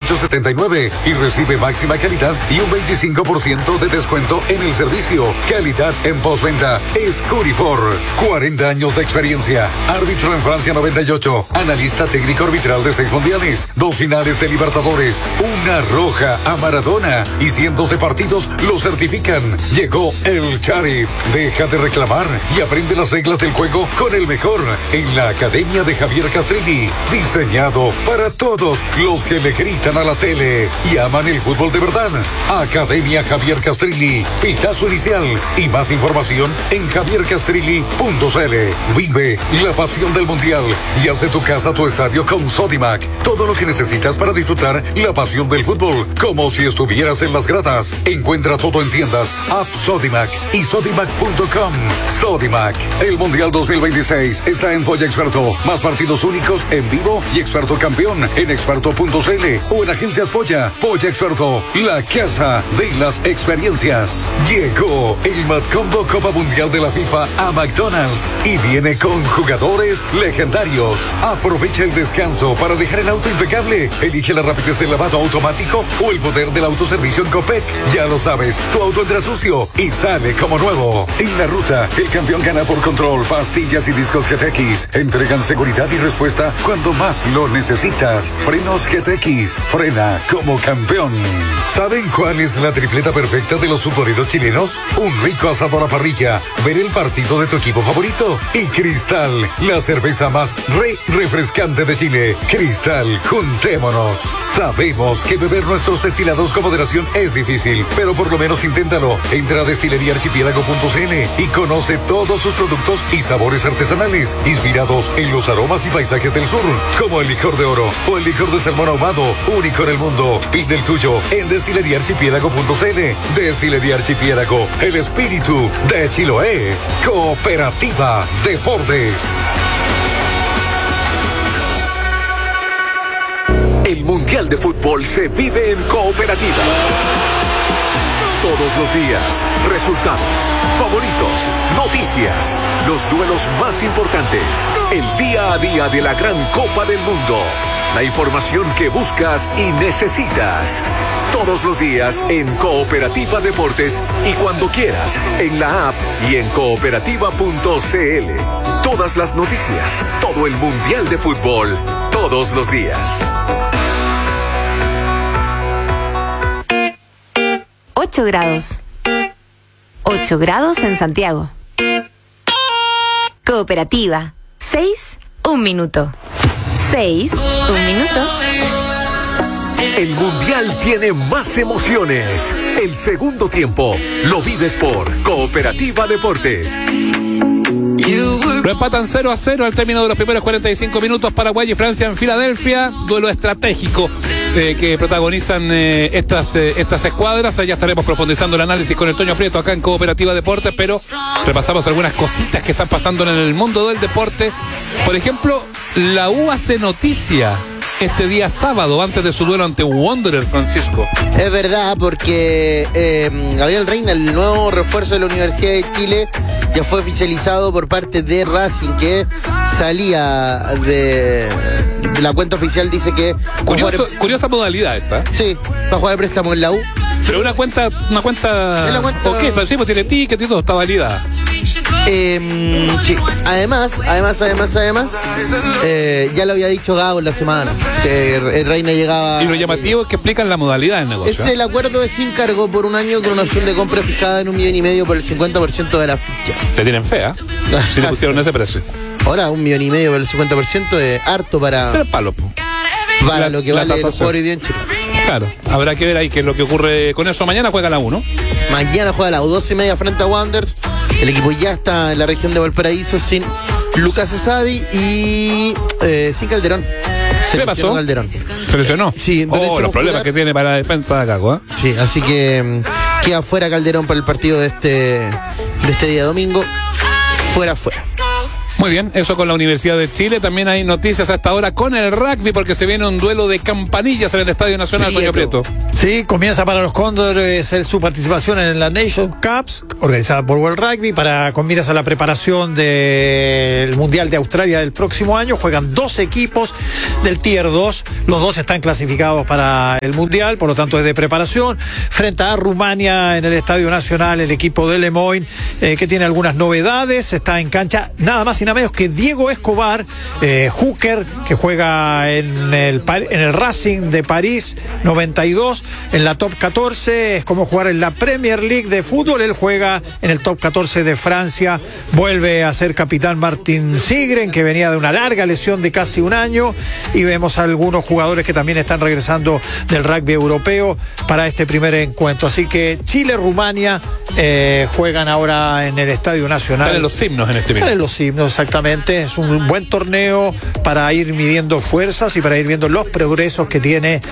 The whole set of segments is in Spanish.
7879 y recibe máxima calidad y un 25% de descuento en el servicio. Calidad en postventa. Escurifor. 40 años de experiencia. Árbitro en Francia 98. Analista técnico arbitral de 6 mundiales. 2 finales de Libertadores. Una roja a Maradona. Y cientos de partidos lo certifican. Llegó el Charif. Deja de reclamar y aprende las reglas del juego con el mejor en la Academia de Javier Castrilli. Diseñado para todos los que le gritan a la tele y aman el fútbol de verdad. Academia Javier Castrilli. Pitazo inicial y más información en javiercastrilli.cl. Vive la pasión del mundial y haz de tu casa tu estadio con Sodimac. Todo lo que necesitas para disfrutar la pasión del fútbol, como si estuvieras en las gradas. Encuentra todo en tiendas, app Sodimac y sodimac.com. Sodimac, el Mundial 2026 está en Polla Experto. Más partidos únicos en vivo y Experto campeón en experto.cl o en Agencias Polla. Polla Experto, la casa de las experiencias. Llegó el Mad Combo Copa Mundial de la FIFA a McDonald's y viene con jugadores legendarios. Aprovecha el descanso para dejar el auto impecable. Elige la rapidez del lavado automático o el poder del autoservicio en Copec. Ya lo sabes, tu auto entra sucio y sale como nuevo. En la ruta, el campeón gana por control. Pastillas y discos GTX entregan seguridad y respuesta cuando más lo necesitas. Frenos GTX, frena como campeón. ¿Saben cuál es la tripleta perfecta de los futboleros chilenos? Un rico asado a la parrilla, ver el partido de tu equipo favorito y Cristal, la cerveza más refrescante de Chile. Cristal, juntémonos. Sabemos que beber nuestros destilados con moderación es difícil, pero por lo menos inténtalo. Entra a destileriaarchipiélago.cl y conoce todos sus productos y sabores artesanales, inspirados en los aromas y paisajes del sur, como el licor de oro o el licor de salmón ahumado, único en el mundo. Pide el tuyo en destileriaarchipiélago.cl. Destilería Archipiélago, el espíritu de Chiloé. Cooperativa Deportes. El Mundial de Fútbol se vive en Cooperativa. Todos los días, resultados, favoritos, noticias, los duelos más importantes, el día a día de la gran Copa del Mundo, la información que buscas y necesitas. Todos los días en Cooperativa Deportes y cuando quieras en la app y en cooperativa.cl. Todas las noticias, todo el Mundial de Fútbol, todos los días. 8 grados. 8 grados en Santiago. Cooperativa. 6, 1 minuto. 6, 1 minuto. El Mundial tiene más emociones. El segundo tiempo lo vives por Cooperativa Deportes. Lo empatan 0-0 al término de los primeros 45 minutos. Paraguay y Francia en Filadelfia. Duelo estratégico que protagonizan estas escuadras. Ya estaremos profundizando el análisis con el Toño Prieto acá en Cooperativa Deportes, pero repasamos algunas cositas que están pasando en el mundo del deporte. Por ejemplo, la U hace noticia este día sábado antes de su duelo ante Wanderers, Francisco. Es verdad, porque Gabriel Reina, el nuevo refuerzo de la Universidad de Chile, ya fue oficializado por parte de Racing, que salía de la cuenta oficial, dice que... Curiosa modalidad esta. Sí, va a jugar el préstamo en la U. Pero una cuenta... Es la cuenta... ¿Por qué? Pues tiene ticket y todo, está validada. Sí. Además, ya lo había dicho Gago en la semana, que Reina llegaba... Y lo llamativo es que explican la modalidad del negocio. Es el acuerdo de sin cargo por un año con una opción de compra fijada en 1,5 millones por el 50% de la ficha. Le tienen fea, si le pusieron ese precio. Ahora, 1,5 millones por el 50% es harto para... 3 palos. Para lo que vale el jugador hoy día en Chile. Claro, habrá que ver ahí qué es lo que ocurre con eso. Mañana juega la U, ¿no? Mañana juega la U, 12:30 frente a Wanderers. El equipo ya está en la región de Valparaíso sin Lucas Esadi y sin Calderón. ¿Qué pasó? Calderón. ¿Se lesionó? Sí, los problemas que tiene para la defensa de Caco, ¿eh? Sí, así que queda fuera Calderón para el partido de este día domingo. Fuera. Muy bien, eso con la Universidad de Chile. También hay noticias hasta ahora con el rugby, porque se viene un duelo de campanillas en el Estadio Nacional, Toño Prieto. Sí, comienza para los Cóndores su participación en la Nation Cups, organizada por World Rugby, con miras a la preparación del Mundial de Australia del próximo año. Juegan 2 equipos del Tier 2. Los 2 están clasificados para el Mundial, por lo tanto es de preparación. Frente a Rumania en el Estadio Nacional, el equipo de Lemoyne, que tiene algunas novedades. Está en cancha nada más y nada menos que Diego Escobar, hooker, que juega en el Racing de París 92, en la top 14. Es como jugar en la Premier League de fútbol. Él juega en el top 14 de Francia. Vuelve a ser capitán Martin Sigren, que venía de una larga lesión de casi un año, y vemos a algunos jugadores que también están regresando del rugby europeo para este primer encuentro. Así que Chile-Rumania juegan ahora en el Estadio Nacional. Están en los himnos en este minuto. Están en los himnos, exactamente. Es un buen torneo para ir midiendo fuerzas y para ir viendo los progresos que tiene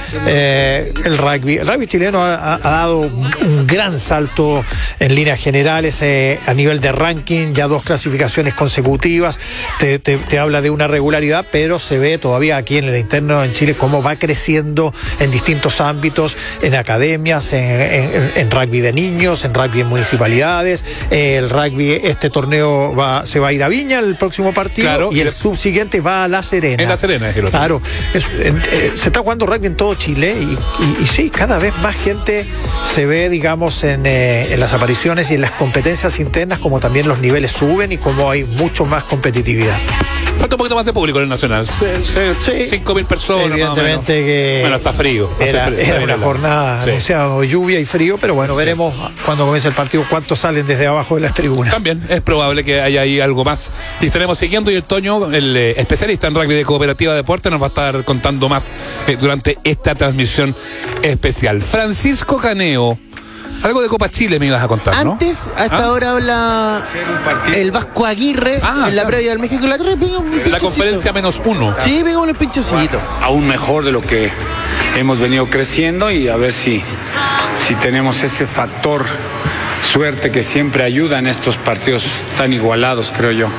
el rugby. El rugby chileno ha dado un gran salto en líneas generales a nivel de ranking, ya 2 clasificaciones consecutivas. Te habla de una regularidad, pero se ve todavía aquí en el interno en Chile cómo va creciendo en distintos ámbitos, en academias, en rugby de niños, en rugby en municipalidades. El rugby, este torneo se va a ir a Viña el próximo partido, claro, y el subsiguiente va a La Serena. En La Serena es el otro. Claro, se está jugando rugby en todo Chile y sí, cada vez más gente se ve, digamos, en las apariciones y en las competencias internas, como también los niveles suben y como hay mucho más competitividad. Falta un poquito más de público en el Nacional. 5.000 personas. Evidentemente que. Bueno, está frío. Era una jornada anunciada lluvia y frío, pero bueno, veremos cuando comience el partido cuántos salen desde abajo de las tribunas. También es probable que haya ahí algo más. Y estaremos siguiendo, y el Toño, el especialista en rugby de Cooperativa Deporte, nos va a estar contando más durante esta transmisión especial. Francisco Caneo. Algo de Copa Chile me ibas a contar, ¿no? Antes, hasta ahora habla el Vasco Aguirre en la previa del México. La conferencia -1. Sí, pegó un pinchacito. Aún mejor de lo que hemos venido creciendo, y a ver si tenemos ese factor suerte que siempre ayuda en estos partidos tan igualados, creo yo.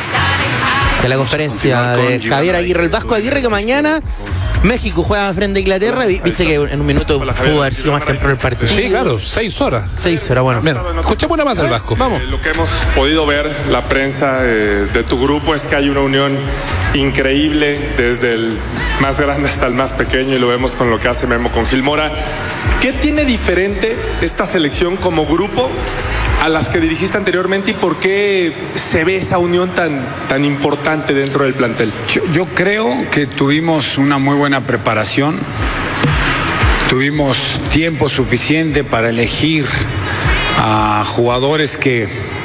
De la conferencia de Javier Aguirre, el Vasco Aguirre, que mañana México juega frente a Inglaterra. Viste que en un minuto pudo haber sido más temprano el partido. Sí, claro, 6 horas. 6 horas, bueno. Bien, escuchemos una más del Vasco. Vamos. Lo que hemos podido ver, la prensa de tu grupo, es que hay una unión increíble desde el más grande hasta el más pequeño, y lo vemos con lo que hace Memo con Gilmora. ¿Qué tiene diferente esta selección como grupo a las que dirigiste anteriormente, y por qué se ve esa unión tan importante dentro del plantel? Yo creo que tuvimos una muy buena preparación, tuvimos tiempo suficiente para elegir a jugadores que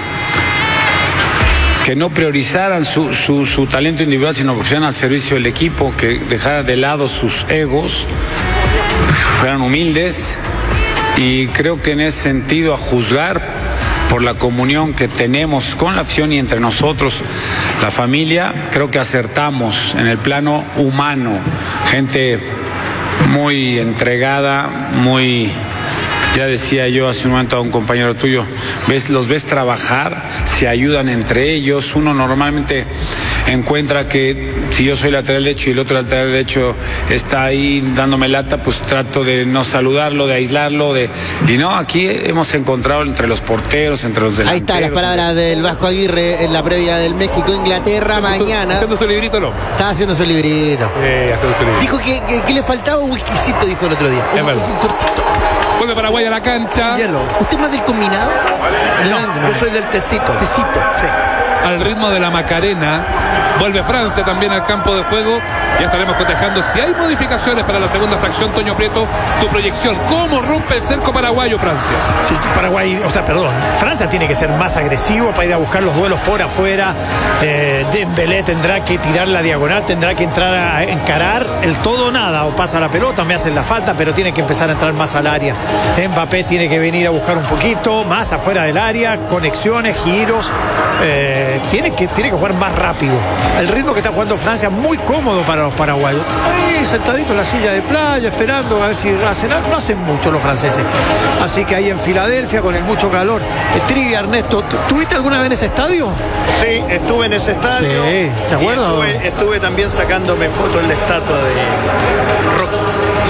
no priorizaran su talento individual, sino que fueran al servicio del equipo, que dejaran de lado sus egos, fueran humildes, y creo que en ese sentido, a juzgar por la comunión que tenemos con la afición y entre nosotros, la familia, creo que acertamos en el plano humano. Gente muy entregada, muy... Ya decía yo hace un momento a un compañero tuyo, los ves trabajar, se ayudan entre ellos. Uno normalmente encuentra que si yo soy lateral derecho y el otro lateral derecho está ahí dándome lata, pues trato de no saludarlo, de aislarlo, y no, aquí hemos encontrado entre los porteros, entre los delanteros. Ahí está las palabras del Vasco Aguirre en la previa del México-Inglaterra mañana. ¿Haciendo su librito, no? Estaba haciendo su librito. Haciendo su librito. Dijo que le faltaba un whiskycito, dijo el otro día. Un cortito. Vuelve Paraguay a la cancha. Hielo. ¿Usted es más del combinado? No, yo soy del tecito. Tecito. Sí. Al ritmo de la Macarena. Vuelve Francia también al campo de juego. Ya estaremos cotejando si hay modificaciones para la segunda fracción. Toño Prieto, tu proyección. ¿Cómo rompe el cerco paraguayo Francia? Sí, Francia tiene que ser más agresivo para ir a buscar los duelos por afuera. Dembélé tendrá que tirar la diagonal, tendrá que entrar a encarar el todo o nada, o pasa la pelota, me hacen la falta, pero tiene que empezar a entrar más al área. Mbappé tiene que venir a buscar un poquito más afuera del área, conexiones, giros. tiene que jugar más rápido. El ritmo que está jugando Francia muy cómodo para los paraguayos. Ahí sentadito en la silla de playa, esperando a ver si hacen algo. No hacen mucho los franceses. Así que ahí en Filadelfia, con el mucho calor. Trivia, Ernesto, ¿tuviste alguna vez en ese estadio? Sí, estuve en ese estadio. Sí, ¿te acuerdas? Estuve también sacándome fotos en la estatua de Rocky.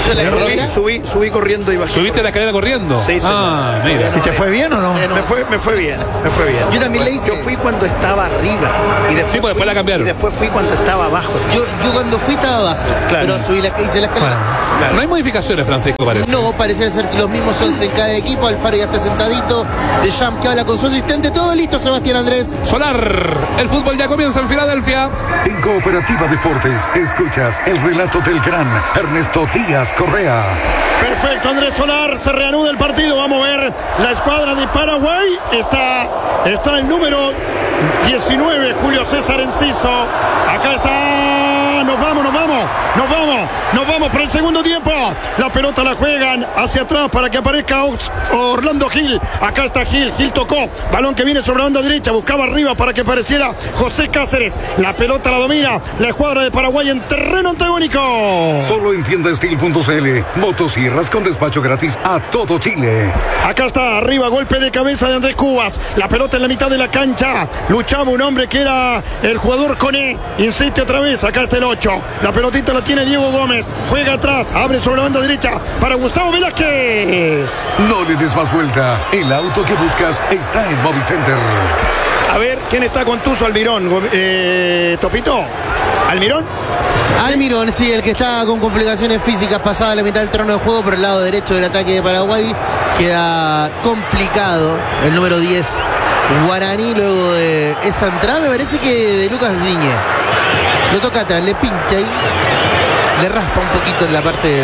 Subí corriendo y bajé. ¿Subiste la escalera corriendo? Sí, mira. ¿Y te fue bien o no? Me fue bien. Yo también le hice. Yo fui cuando estaba arriba. Y después sí, pues después la cambiaron. Y después fui cuando estaba abajo. Yo cuando fui estaba abajo. Claro. Pero hice la escalera. Claro. No hay modificaciones, Francisco, parece. No, parece ser que los mismos 11 en cada equipo. Alfaro ya está sentadito. Deschamps que habla con su asistente. Todo listo, Sebastián Andrés. Solar, el fútbol ya comienza en Filadelfia. En Cooperativa Deportes, escuchas el relato del gran Ernesto Díaz Correa. Perfecto, Andrés Solar, se reanuda el partido. Vamos a ver la escuadra de Paraguay. Está el número 19, Julio César Enciso. Acá está. Nos vamos para el segundo tiempo. La pelota la juegan hacia atrás para que aparezca Orlando Gil. Acá está Gil tocó. Balón que viene sobre la banda derecha. Buscaba arriba para que apareciera José Cáceres. La pelota la domina la escuadra de Paraguay en terreno antagónico. Solo en tiendastil.cl. Motosierras con despacho gratis a todo Chile. Acá está arriba, golpe de cabeza de Andrés Cubas. La pelota en la mitad de la cancha. Luchaba un hombre que era el jugador Coné. Insiste otra vez. Acá está el 8. La pelotita la tiene Diego Gómez. Juega atrás. Abre sobre la banda derecha para Gustavo Velázquez. No le des más vuelta. El auto que buscas está en Movicenter. A ver, ¿quién está con Tuzo? Almirón. Topito. ¿Almirón? Almirón, sí, el que está con complicaciones físicas pasada la mitad del terreno de juego por el lado derecho del ataque de Paraguay. Queda complicado el número 10 Guaraní luego de esa entrada, me parece que de Lucas Diñé. Lo toca atrás, le pincha y le raspa un poquito en la parte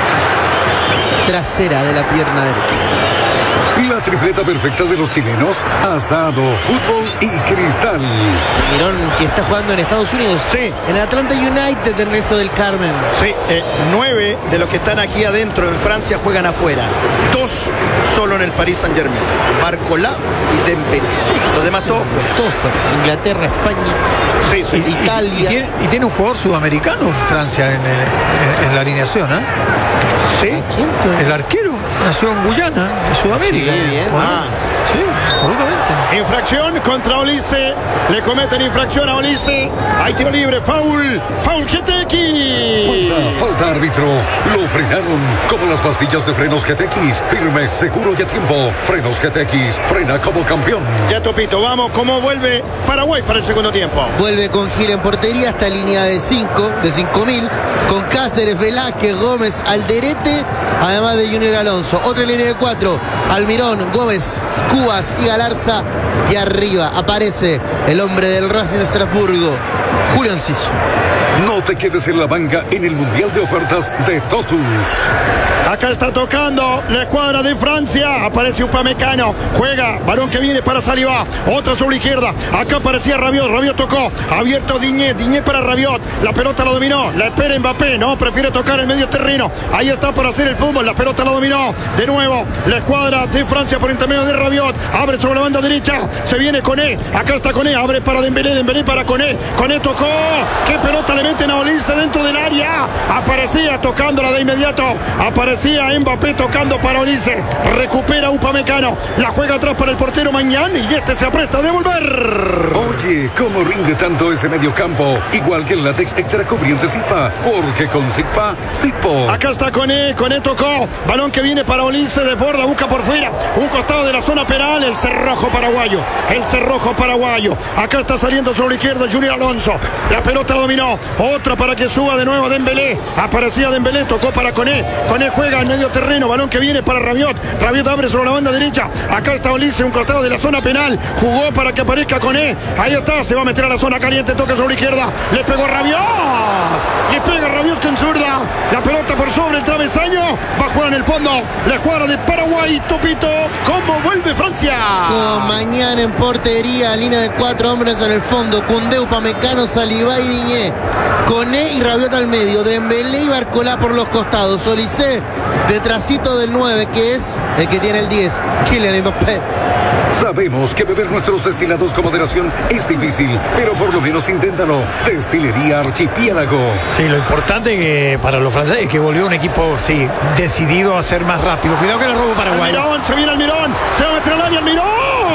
trasera de la pierna derecha. La tripleta perfecta de los chilenos: asado, fútbol y cristal. Almirón, que está jugando en Estados Unidos. Sí. En el Atlanta United del resto del Carmen. Sí, 9 de los que están aquí adentro en Francia juegan afuera. 2 solo en el Paris Saint-Germain. Barcola y Dembélé. Los demás todos fuera. Todos fuera. Inglaterra, España, Sí. Italia. Y tiene un jugador sudamericano Francia en la alineación, ¿eh? Sí. ¿Quién? El arquero nació en Guyana, en Sudamérica. Sí, bien. Sí, absolutamente. Infracción contra Olise. Le cometen infracción a Olise. Hay tiro libre. Foul GTX. Falta árbitro. Lo frenaron como las pastillas de frenos GTX. Firme, seguro y a tiempo. Frenos GTX. Frena como campeón. Ya, Topito, vamos. ¿Cómo vuelve Paraguay para el segundo tiempo? Vuelve con Gil en portería hasta línea de 5.000, con Cáceres, Velázquez, Gómez, Alderete, además de Junior Alonso. Otra línea de 4, Almirón, Gómez, Cubas y Galarza. Y arriba aparece el hombre del Racing de Estrasburgo, Julio Enciso. No te quedes en la banca en el Mundial de Ofertas de Totus. Acá está tocando la escuadra de Francia. Aparece Upamecano. Juega. Balón que viene para Saliba. Otra sobre la izquierda. Acá aparecía Rabiot. Rabiot tocó. Abierto Diñé. Diñé para Rabiot. La pelota la dominó. La espera Mbappé. No, prefiere tocar el medio terreno. Ahí está para hacer el fútbol. La pelota la dominó. De nuevo. La escuadra de Francia por intermedio de Rabiot. Abre sobre la banda derecha. Se viene Coné. Acá está Coné. Abre para Dembélé. Dembélé para Coné. Coné tocó. ¿Qué pelota le meten a Olise dentro del área? Aparecía tocándola de inmediato. Aparecía Mbappé tocando para Olise. Recupera Upamecano. La juega atrás para el portero Mañán. Y este se apresta a devolver. Oye, ¿cómo rinde tanto ese medio campo? Igual que el látex extra cubriente Zipa. Porque con Zipa, Zipo. Acá está Coné. Coné tocó. Balón que viene para Olise. De Forda. Busca por fuera. Un costado de la zona penal. El cerrojo paraguayo. El cerrojo paraguayo. Acá está saliendo sobre la izquierda Junior Alonso. La pelota la dominó. Otra para que suba de nuevo Dembélé. Aparecía Dembélé. Tocó para Coné. Coné juega en medio terreno. Balón que viene para Rabiot. Rabiot abre sobre la banda derecha. Acá está Olise. Un costado de la zona penal. Jugó para que aparezca Coné. Ahí está. Se va a meter a la zona caliente. Toca sobre la izquierda. Le pegó Rabiot. Le pega Rabiot con zurda. La pelota por sobre el travesaño. Va a jugar en el fondo. La escuadra de Paraguay. Topito. ¿Cómo vuelve Francia? Con Mañana en portería. Línea de 4 hombres en el fondo. Koundé, Upamecano, Saliba y Diñé. Koné y Rabiot al medio, Dembélé y Barcola por los costados, Olise detrásito del 9, que es el que tiene el 10, Kylian Mbappé. Sabemos que beber nuestros destilados con moderación es difícil, pero por lo menos inténtalo. Destilería Archipiélago. Sí, lo importante que para los franceses es que volvió un equipo, sí, decidido a ser más rápido. Cuidado que le robo Paraguay. Almirón, se viene Almirón, se va a meter al área Almirón.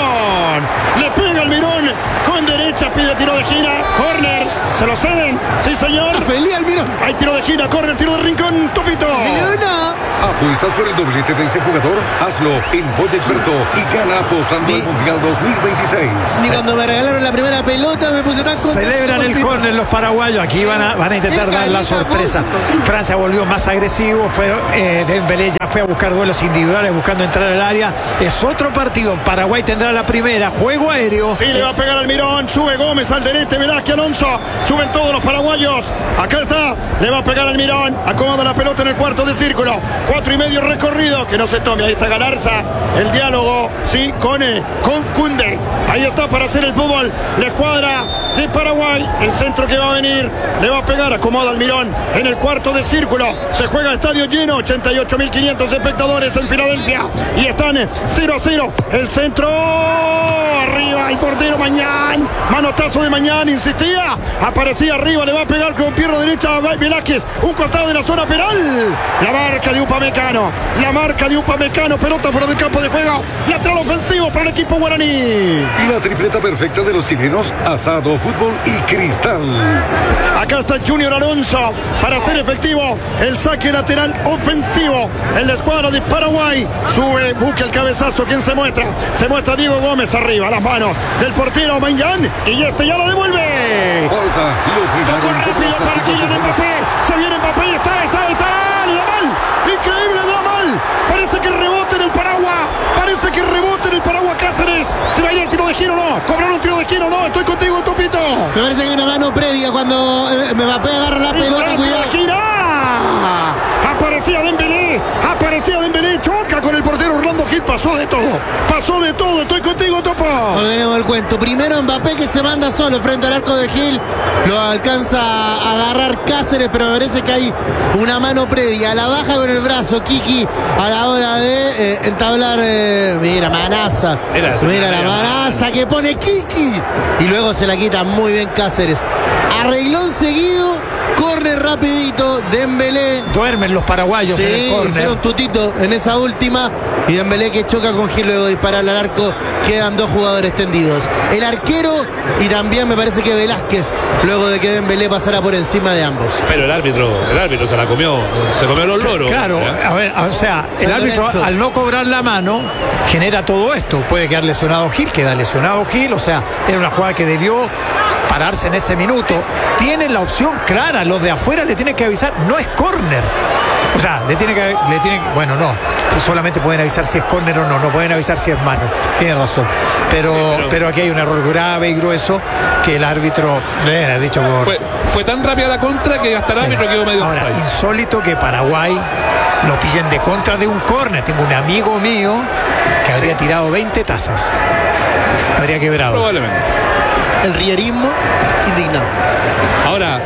Le pega Almirón con derecha, pide tiro de gira, córner, se lo ceden. Sí, señor. Feliz Almirón. Hay tiro de gira, córner, tiro de rincón, Topito. ¿Apuestas por el doblete de ese jugador? Hazlo en Polla Experto y gana apostando al Mundial 2026. Y cuando me regalaron la primera pelota me puse tan contento. Celebran el córner los paraguayos. Aquí van a intentar dar la sorpresa. Francia volvió más agresivo. Dembélé ya fue a buscar duelos individuales, buscando entrar al área. Es otro partido. Paraguay tendrá la primera. Juego aéreo. Sí, le va a pegar Almirón. Sube Gómez al derecho, Velázquez, Alonso. Suben todos los paraguayos. Acá está. Le va a pegar Almirón. Acomoda la pelota en el cuarto de círculo. 4,5 recorrido. Que no se tome. Ahí está Galarza. El diálogo, sí, con Cunde. Ahí está para hacer el fútbol. La escuadra de Paraguay. El centro que va a venir. Le va a pegar. Acomoda Almirón en el cuarto de círculo. Se juega estadio lleno. 88.500 espectadores en Filadelfia. Y están 0-0. El centro. Arriba el portero Mañán. Manotazo de Mañán. Insistía. Aparecía arriba. Le va a pegar con pierna derecha a Velázquez. Un costado de la zona penal. La marca de Upamecano. La marca de Upamecano. Pelota fuera del campo de juego. Lateral ofensivo para el equipo guaraní. Y la tripleta perfecta de los chilenos: asado, fútbol y cristal. Acá está Junior Alonso para hacer efectivo el saque lateral ofensivo en la escuadra de Paraguay. Sube, busca el cabezazo. ¿Quién se muestra? Se muestra Diego Gómez arriba. Las manos del portero Mañán. Y este ya lo devuelve. Falta. Tocó rápido para Kylian Mbappé. Se viene Mbappé. Está. Le da mal. Increíble, le da mal. Parece que rebota en el Paraguay. Parece que rebota en el Paraguay Cáceres. Se va a ir el tiro de giro, no. Cobraron un tiro de giro, no. Estoy contigo, Topito. Me parece que hay una mano previa cuando Mbappé agarra la pelota. Cuidado. Aparecía Dembélé, choca con el portero Orlando Gil, pasó de todo, estoy contigo, Topo. Ordenemos el cuento. Primero Mbappé, que se manda solo frente al arco de Gil, lo alcanza a agarrar Cáceres, pero me parece que hay una mano previa, la baja con el brazo Kiki a la hora de entablar, mira la manaza que pone Kiki, y luego se la quita muy bien Cáceres. Arreglón seguido, córner rapidito, Dembélé. Duermen los paraguayos en el córner. Hicieron tutito en esa última, y Dembélé que choca con Gil, luego de disparar al arco. Quedan dos jugadores tendidos, el arquero y también me parece que Velázquez, luego de que Dembélé pasara por encima de ambos. Pero el árbitro se la comió, se comió los loros. Claro, a ver, o sea, el árbitro al no cobrar la mano genera todo esto. Puede quedar lesionado Gil, o sea, era una jugada que debió pararse en ese minuto. Tienen la opción clara, los de afuera le tienen que avisar, no es córner. O sea, bueno, no, solamente pueden avisar si es córner o no pueden avisar si es mano. Tiene razón. Pero aquí hay un error grave y grueso que el árbitro le ha dicho fue tan rápida la contra que hasta el árbitro quedó medio Ahora, offside. insólito que Paraguay lo pillen de contra de un córner. Tengo un amigo mío que habría tirado 20 tazas. Habría quebrado. Probablemente. El rierismo indignado. Ahora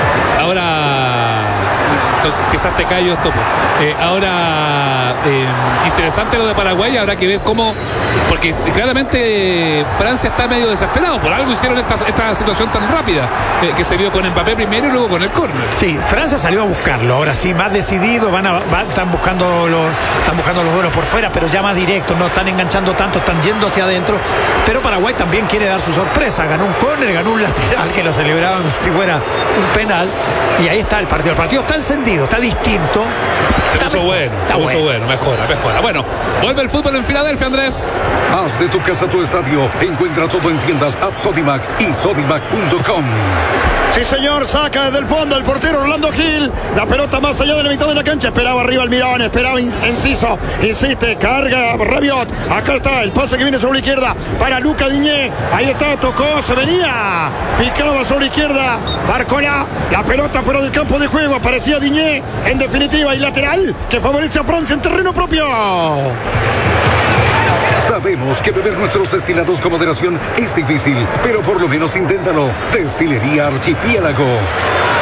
quizás te callo, Topo. Ahora, interesante lo de Paraguay. Habrá que ver cómo, porque claramente Francia está medio desesperado. Por algo hicieron esta situación tan rápida que se vio con Mbappé primero y luego con el córner. Sí, Francia salió a buscarlo. Ahora sí, más decidido. Están buscando los duelos por fuera, pero ya más directos. No están enganchando tanto, están yendo hacia adentro. Pero Paraguay también quiere dar su sorpresa. Ganó un córner, ganó un lateral que lo celebraban como si fuera un penal. Y ahí está el partido. El partido está encendido, está distinto. Se puso bueno, mejora. Bueno, vuelve el fútbol en Filadelfia, Andrés. Haz de tu casa tu estadio. Encuentra todo en tiendas App Sodimac y Sodimac.com. Sí, señor, saca desde el fondo el portero Orlando Gil. La pelota más allá de la mitad de la cancha. Esperaba arriba Almirón, esperaba Enciso. Insiste, carga Rabiot. Acá está el pase que viene sobre la izquierda para Luca Diñé. Ahí está, tocó, se venía. Picaba sobre la izquierda Barcola. La pelota fuera del campo de juego. Aparecía Diñé. En definitiva, y lateral que favorece a Francia en terreno propio. Sabemos que beber nuestros destilados con moderación es difícil, pero por lo menos inténtalo. Destilería Archipiélago.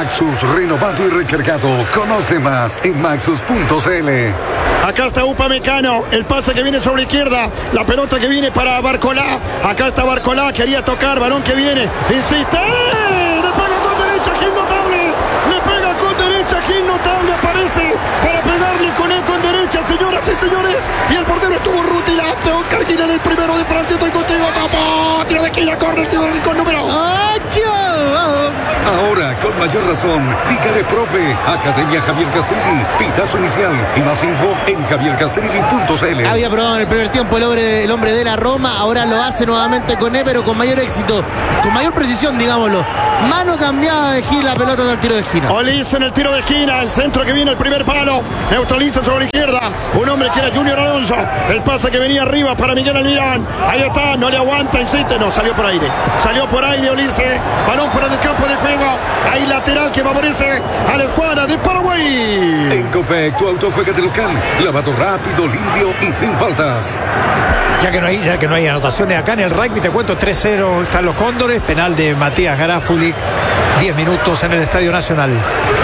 Maxus, renovado y recargado. Conoce más en maxus.cl. Acá está Upamecano, el pase que viene sobre la izquierda, la pelota que viene para Barcolá. Acá está Barcolá, quería tocar, balón que viene, insiste, le pega con derecha, Gil Notable, le pega con derecha, Gil Notable aparece para pegarle con él con derecha, señoras y señores, y el portero estuvo rutilante. Oscar Gil en el primero de Francia, estoy contigo, tapó, tiro de esquina, corre el tiro de rincón número 8. Ahora, con mayor razón, dígale profe, Academia Javier Castrilli, pitazo inicial y más info en javiercastrilli.cl. Había probado en el primer tiempo el hombre de la Roma, ahora lo hace nuevamente con él, pero con mayor éxito, con mayor precisión, digámoslo. Mano cambiada de Gil, la pelota del tiro de esquina. Olise en el tiro de esquina, el centro que viene, el primer palo, neutraliza sobre la izquierda, un hombre que era Junior Alonso, el pase que venía arriba para Miguel Almirón, ahí está, no le aguanta, insiste, no, salió por aire Olise, balón fuera del campo de juego, ahí lateral que favorece a la escuadra de Paraguay. En Copec, tu auto juega de local, lavado rápido, limpio y sin faltas. Ya que no hay anotaciones acá en el rugby, te cuento 3-0 están los Cóndores, penal de Matías Garafulic, 10 minutos en el Estadio Nacional.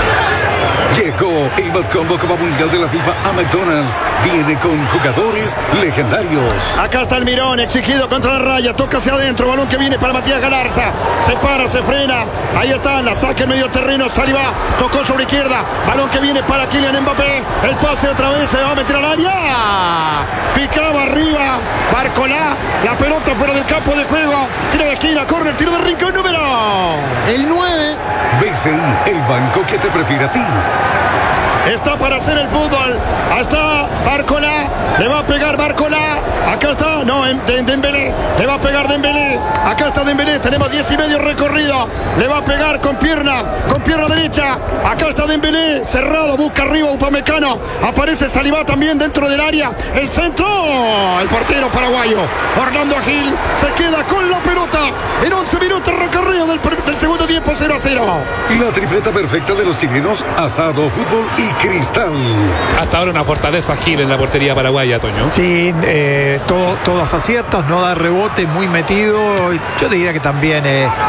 Llegó el Bad Combo Copa Mundial de la FIFA a McDonald's. Viene con jugadores legendarios. Acá está el Mirón, exigido contra la raya, toca hacia adentro, balón que viene para Matías Galarza, se para, se frena, ahí está, la saca en medio terreno, Saliba, tocó sobre izquierda, balón que viene para Kylian Mbappé, el pase otra vez, se va a meter al área, picaba arriba, Barcolá, la pelota fuera del campo de juego, tiro de esquina, corre el tiro de rincón número el 9. BCI, el banco que te prefiere a ti. Está para hacer el fútbol. Ahí está Barcolá. Le va a pegar Barcolá. Acá está. No, Dembélé. Le va a pegar Dembélé. Acá está Dembélé. Tenemos 10 y medio recorrido. Le va a pegar con pierna derecha. Acá está Dembélé. Cerrado. Busca arriba Upamecano. Aparece Saliba también dentro del área. El centro. El portero paraguayo Orlando Gil se queda con la pelota. En 11 minutos recorrido del segundo tiempo, 0-0. La tripleta perfecta de los chilenos: asado, fútbol y cristal. Hasta ahora una fortaleza Gil en la portería paraguaya, Toño. Sí, todas aciertas, no da rebote, muy metido. Yo diría que también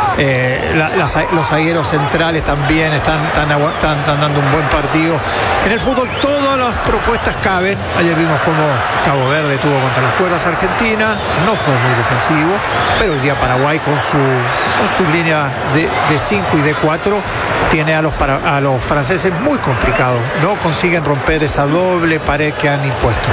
los zagueros centrales también están dando un buen partido. En el fútbol todas las propuestas caben. Ayer vimos cómo Cabo Verde tuvo contra las cuerdas Argentina, no fue muy defensivo, pero hoy día Paraguay con su línea de 5 y de 4 tiene a los franceses muy complicados. No consiguen romper esa doble pared que han impuesto.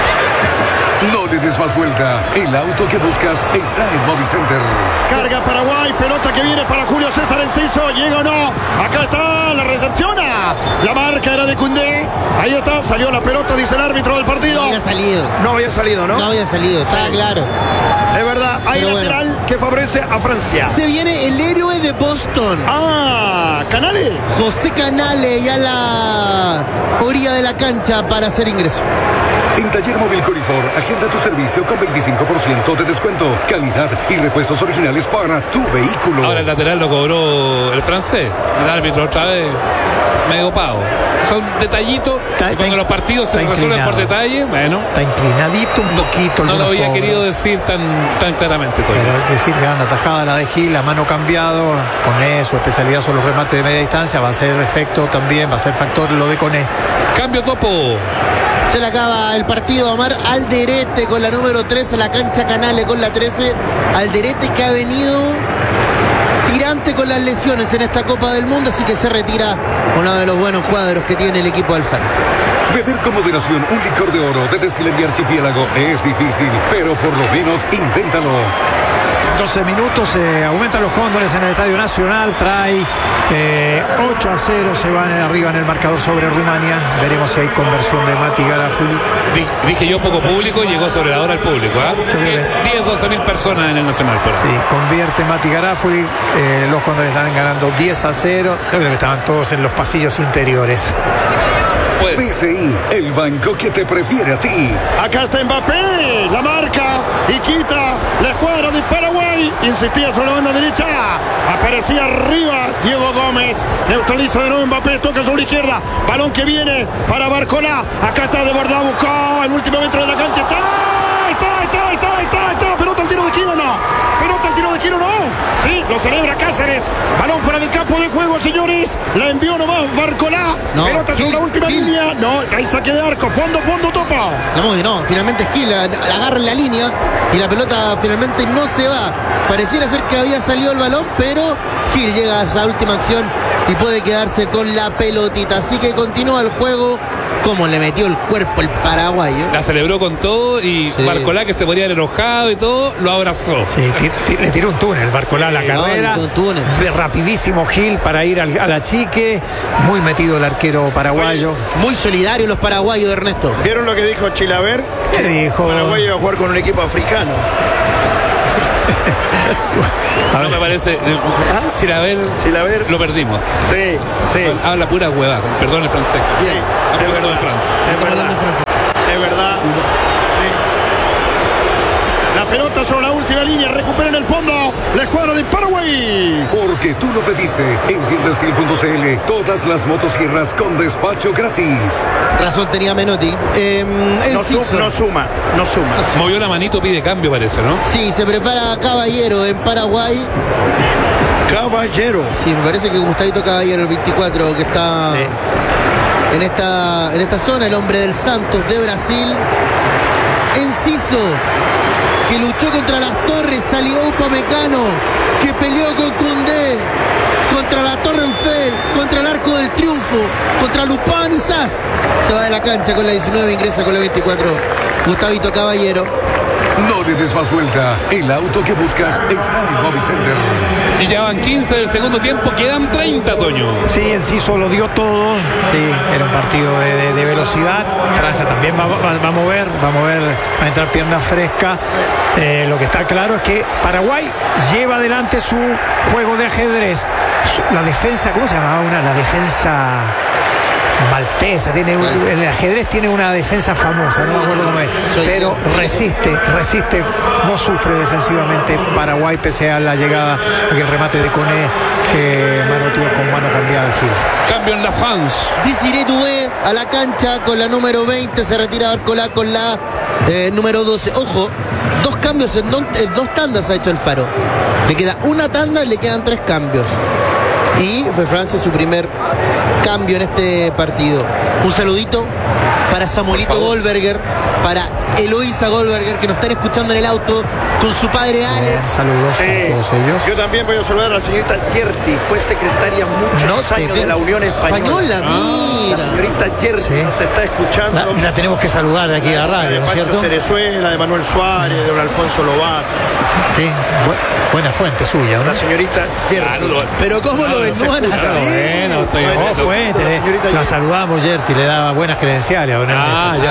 No le des más vuelta. El auto que buscas está en Movicenter. Carga Paraguay, pelota que viene para Julio César Enciso. ¿Llega o no? Acá está, la recepciona. La marca era de Koundé. Ahí está, salió la pelota, dice el árbitro del partido. No había salido. No había salido, ¿no? No había salido, estaba claro. Es verdad, hay pero lateral bueno, que favorece a Francia. Se viene el héroe de Boston. Canale. José Canale, ya a la orilla de la cancha para hacer ingreso. En Taller Móvil Corifor, agenda tu servicio con 25% de descuento, calidad y repuestos originales para tu vehículo. Ahora el lateral lo cobró el francés. El árbitro otra vez medio pago. Son detallitos. Y cuando los partidos se resuelven por detalle, bueno. Está inclinadito un poquito. No lo había querido decir tan claramente, Toño. Pero hay que decir, gran atajada la de Gil, la mano cambiado. Coné, su especialidad son los remates de media distancia. Va a ser efecto también, va a ser factor lo de Coné. Cambio, Topo. Se le acaba el partido a Omar Alderete con la número 13, la cancha Canale con la 13. Alderete que ha venido tirante con las lesiones en esta Copa del Mundo, así que se retira uno de los buenos cuadros que tiene el equipo Alfaro. Beber con moderación un licor de oro de Destilería Archipiélago es difícil, pero por lo menos inténtalo. 12 minutos, aumentan los Cóndores en el Estadio Nacional, trae 8-0, se van arriba en el marcador sobre Rumania. Veremos si hay conversión de Mati Garafuli. Dije yo poco público, llegó sobre la hora el público. 10-12 mil personas en el Nacional. Por sí, convierte Mati Garafuli, los Cóndores están ganando 10-0. Yo creo que estaban todos en los pasillos interiores. BCI, el banco que te prefiere a ti. Acá está Mbappé, la marca y quita la escuadra de Paraguay. Insistía sobre la banda derecha. Aparecía arriba Diego Gómez. Neutraliza de nuevo Mbappé, toca sobre la izquierda. Balón que viene para Barcolá. Acá está desbordado, buscó el último metro de la cancha. Está. Pelota al tiro de esquina, no. Pelota al tiro de de Gil o no. Sí, lo celebra Cáceres. Balón fuera del campo de juego, señores. La envió nomás Barcolá. No, Pelota sobre la última línea. No, hay saque de arco. Fondo, topa. No, finalmente Gil agarra en la línea y la pelota finalmente no se va. Pareciera ser que había salido el balón, pero Gil llega a esa última acción y puede quedarse con la pelotita. Así que continúa el juego. Como le metió el cuerpo el paraguayo. La celebró con todo y sí. Barcolá, que se podía haber enojado y todo, lo abrazó. Sí, le tiró un túnel Barcolá a la carrera. Rapidísimo Gil para ir a la chique. Muy metido el arquero paraguayo. Muy solidario los paraguayos, Ernesto. ¿Vieron lo que dijo Chilaver? ¿Qué dijo? Paraguay iba a jugar con un equipo africano. No me parece. Chilaver lo perdimos. Sí. Habla pura huevada, perdón el francés. Sí. Perdón el francés. Estamos hablando en francés. Es verdad. Sí. La pelota sobre la última línea. Recupera en el fondo la escuadra de Paraguay. Porque tú lo pediste. En tiendastil.cl. Todas las motosierras con despacho gratis. Razón tenía Menotti. No suma. Movió la manito, pide cambio, parece, ¿no? Sí, se prepara Caballero en Paraguay. Caballero. Sí, me parece que Gustavito Caballero, el 24, que está en esta zona, el hombre del Santos de Brasil. Enciso, que luchó contra las Torres, salió Upamecano, que peleó con Koundé, contra la Torre Eiffel, contra el Arco del Triunfo, contra Lupán y Sass. Se va de la cancha con la 19, ingresa con la 24, Gustavito Caballero. No le des más vuelta. El auto que buscas está en Bobby Center. Y ya van 15 del segundo tiempo, quedan 30, Toño. Sí, Enciso lo dio todo. Sí, era un partido de velocidad. Francia también va a mover, va a entrar pierna fresca. Lo que está claro es que Paraguay lleva adelante su juego de ajedrez. La defensa, ¿cómo se llamaba una? La defensa maltesa, el ajedrez tiene una defensa famosa, no me acuerdo cómo es, pero resiste, no sufre defensivamente Paraguay pese a la llegada, aquel remate de Koné que manoteó con mano cambiada de Gil. Cambio en la France. Desiré Doué a la cancha con la número 20, se retira Barcolá con la número 12. Ojo, 2 cambios en 2 tandas ha hecho el Faro. Le queda una tanda y le quedan 3 cambios. Y fue Francia su primer cambio en este partido. Un saludito para Samuelito Goldberger, para Eloísa Goldberger, que nos están escuchando en el auto con su padre Alex. Saludos a todos ellos. Yo también voy a saludar a la señorita Yerti, fue secretaria muchos años de la Unión Española. Mira. La señorita Yerti nos está escuchando. La tenemos que saludar de aquí a la radio, ¿no es cierto? De Cerezuela, de Manuel Suárez, de don Alfonso Lobato. Sí, buena fuente suya, ¿no? La señorita Yerti. Pero ¿cómo lo desnudan así? Fuente. La saludamos, Yerti, le daba buenas credenciales a don Ernesto.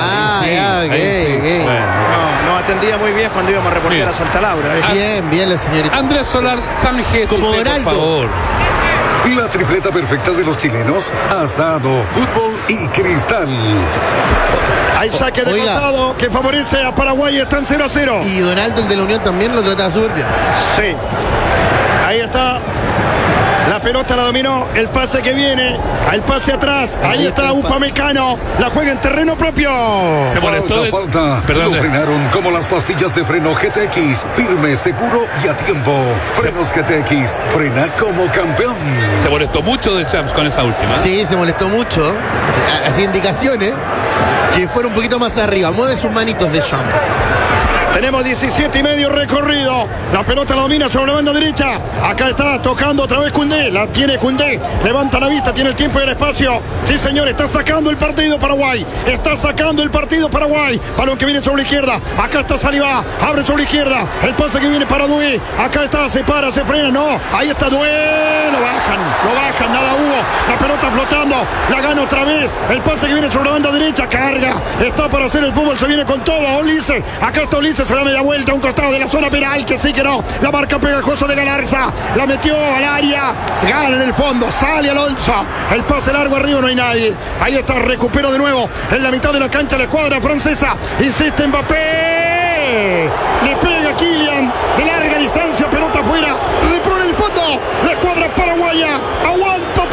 Nos atendía muy bien cuando íbamos a reportear a Santa Laura. Bien, la señorita. Andrés Solar, Sange, como Doraldo. por favor. La tripleta perfecta de los chilenos: asado, fútbol y cristal. Hay saque de costado que favorece a Paraguay, están 0-0. Y Donaldo, el de la Unión, también lo trataba súper bien. Sí. Ahí está. La pelota la dominó, el pase que viene, el pase atrás, ahí está Upamecano, la juega en terreno propio. Se molestó. Falta. Lo frenaron como las pastillas de freno GTX, firme, seguro y a tiempo. Frenos GTX, frena como campeón. Se molestó mucho de Champs con esa última. Sí, se molestó mucho. Hacía indicaciones que fuera un poquito más arriba. Mueve sus manitos de Champs. Tenemos 17,5 recorrido. La pelota la domina sobre la banda derecha. Acá está tocando otra vez Koundé. La tiene Koundé. Levanta la vista, tiene el tiempo y el espacio. Sí, señor, está sacando el partido Paraguay. Está sacando el partido Paraguay. Balón que viene sobre la izquierda. Acá está Saliba. Abre sobre la izquierda. El pase que viene para Doué. Acá está, se para, se frena. No, ahí está Doué. Lo bajan, nada hubo. La pelota flotando. La gana otra vez. El pase que viene sobre la banda derecha. Carga. Está para hacer el fútbol. Se viene con todo. Ulises. Acá está Ulises. Se da media vuelta a un costado de la zona penal, que sí que no. La marca pegajosa de Galarza. La metió al área. Se gana en el fondo. Sale Alonso. El pase largo arriba, no hay nadie. Ahí está, recupero de nuevo. En la mitad de la cancha la escuadra francesa. Insiste Mbappé. Le pega Kylian. De larga distancia, pelota afuera. Repone el fondo. La escuadra paraguaya. Aguanta Paraguay.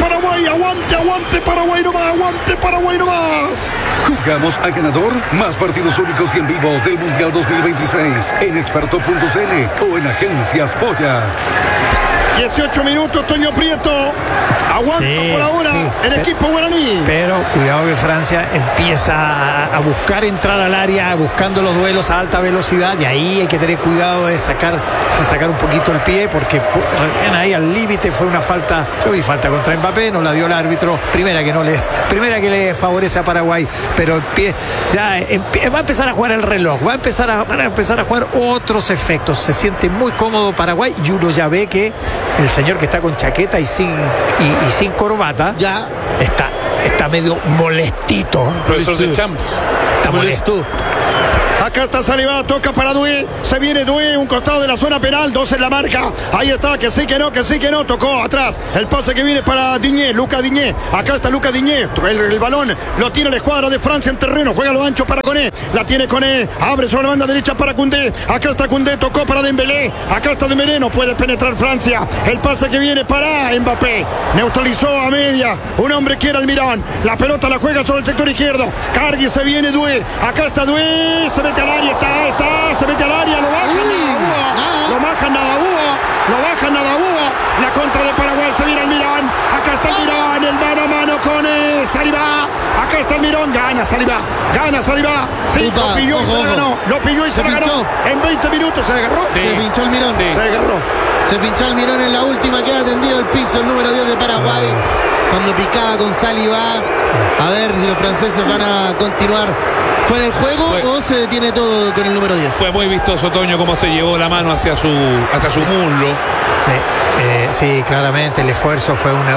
aguante Paraguay nomás, aguante Paraguay nomás. Jugamos a ganador. Más partidos únicos y en vivo del Mundial 2026 en experto.cl o en Agencias Polla. 18 minutos, Toño Prieto. Aguanta por ahora el equipo guaraní. Pero cuidado que Francia empieza a buscar entrar al área, buscando los duelos a alta velocidad, y ahí hay que tener cuidado de sacar un poquito el pie, porque ahí al límite fue una falta. Yo vi falta contra Mbappé, no la dio el árbitro. Primera que le favorece a Paraguay, pero el pie ya va a empezar a jugar el reloj, van a empezar a jugar otros efectos. Se siente muy cómodo Paraguay, y uno ya ve que el señor que está con chaqueta y sin corbata ya está medio molestito. Profesor de Champ. Está molesto. Acá está Saliba, toca para Doué. Se viene Doué, un costado de la zona penal, 2 en la marca. Ahí está, que sí, que no. Tocó atrás. El pase que viene para Diñé, Lucas Diñé. Acá está Lucas Diñé. El balón lo tiene la escuadra de Francia en terreno. Juega lo ancho para Koné. La tiene Koné. Abre sobre la banda derecha para Koundé. Acá está Koundé, tocó para Dembélé. Acá está Dembélé, no puede penetrar Francia. El pase que viene para Mbappé. Neutralizó a media. Un hombre que era Almirón. La pelota la juega sobre el sector izquierdo. Cargui, se viene Doué. Acá está Doué. Se mete al área, se mete al área, lo bajan nada hubo, la contra de Paraguay, se viene Almirón, acá está Almirón, el mano a mano con Saliba, acá está Almirón, gana Saliba, sí, lo pilló y se la ganó, en 20 minutos se agarró, se pinchó Almirón, se pinchó Almirón en la última, queda tendido el piso, el número 10 de Paraguay, cuando picaba con Saliba. A ver si los franceses van a continuar con el juego o se detiene todo con el número 10. Fue muy vistoso, Toño, cómo se llevó la mano hacia su muslo. Sí, claramente el esfuerzo fue una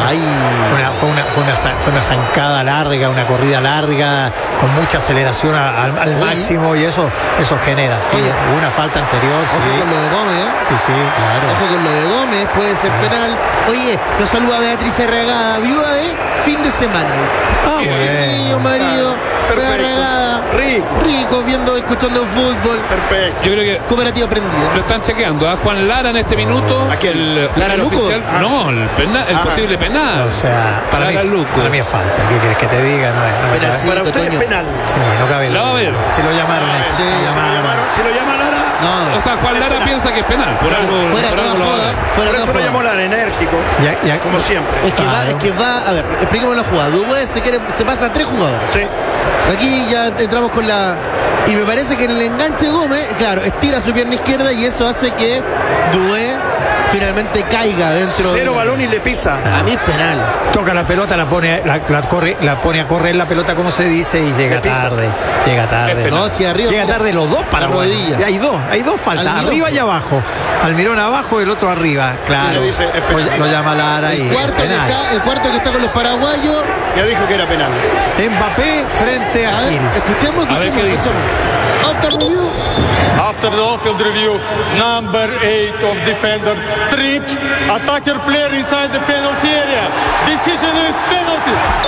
zancada larga, una corrida larga con mucha aceleración al máximo, y eso genera. Hubo una falta anterior. Ojo con lo de Gómez, Sí, claro. Ojo con lo de Gómez, puede ser penal. Oye, nos saluda Beatriz Arregada, viuda de fin de semana. Mío, marido, Arregada. Rico, escuchando fútbol. Perfecto. Yo creo que cooperativa prendida. Lo están chequeando a Juan Lara en este minuto. ¿Lara Luco? No, el posible penal. O sea, para mí es falta. ¿Qué quieres que te diga? Para usted es penal. Sí, no cabe duda. La va a ver. Si lo llamaron. Si lo llama Lara. No. O sea, Juan Lara piensa que es penal. Por algo. Fuera toda joda. Por eso lo llamó Lara, enérgico. Como siempre. Es que va, a ver, expliquemos la jugada. Dubé se pasa a 3 jugadores. Sí. Aquí ya entramos con la... Y me parece que en el enganche Gómez, claro, estira su pierna izquierda y eso hace que Doué finalmente caiga dentro. Cero balón y le pisa. A mí es penal. Toca la pelota, la pone a correr la pelota, como se dice, y llega tarde. No, si arriba. Llega tarde los dos para rodilla. Hay dos faltas, Almirón. arriba y abajo. Almirón abajo y el otro arriba. Claro. Sí, Lo llama Lara el cuarto que está con los paraguayos. Ya dijo que era penal. Mbappé frente a Gil. Escuchemos. After review. After the off-field review, number 8 of defender tripped attacker player inside the penalty area. Decision is penalty.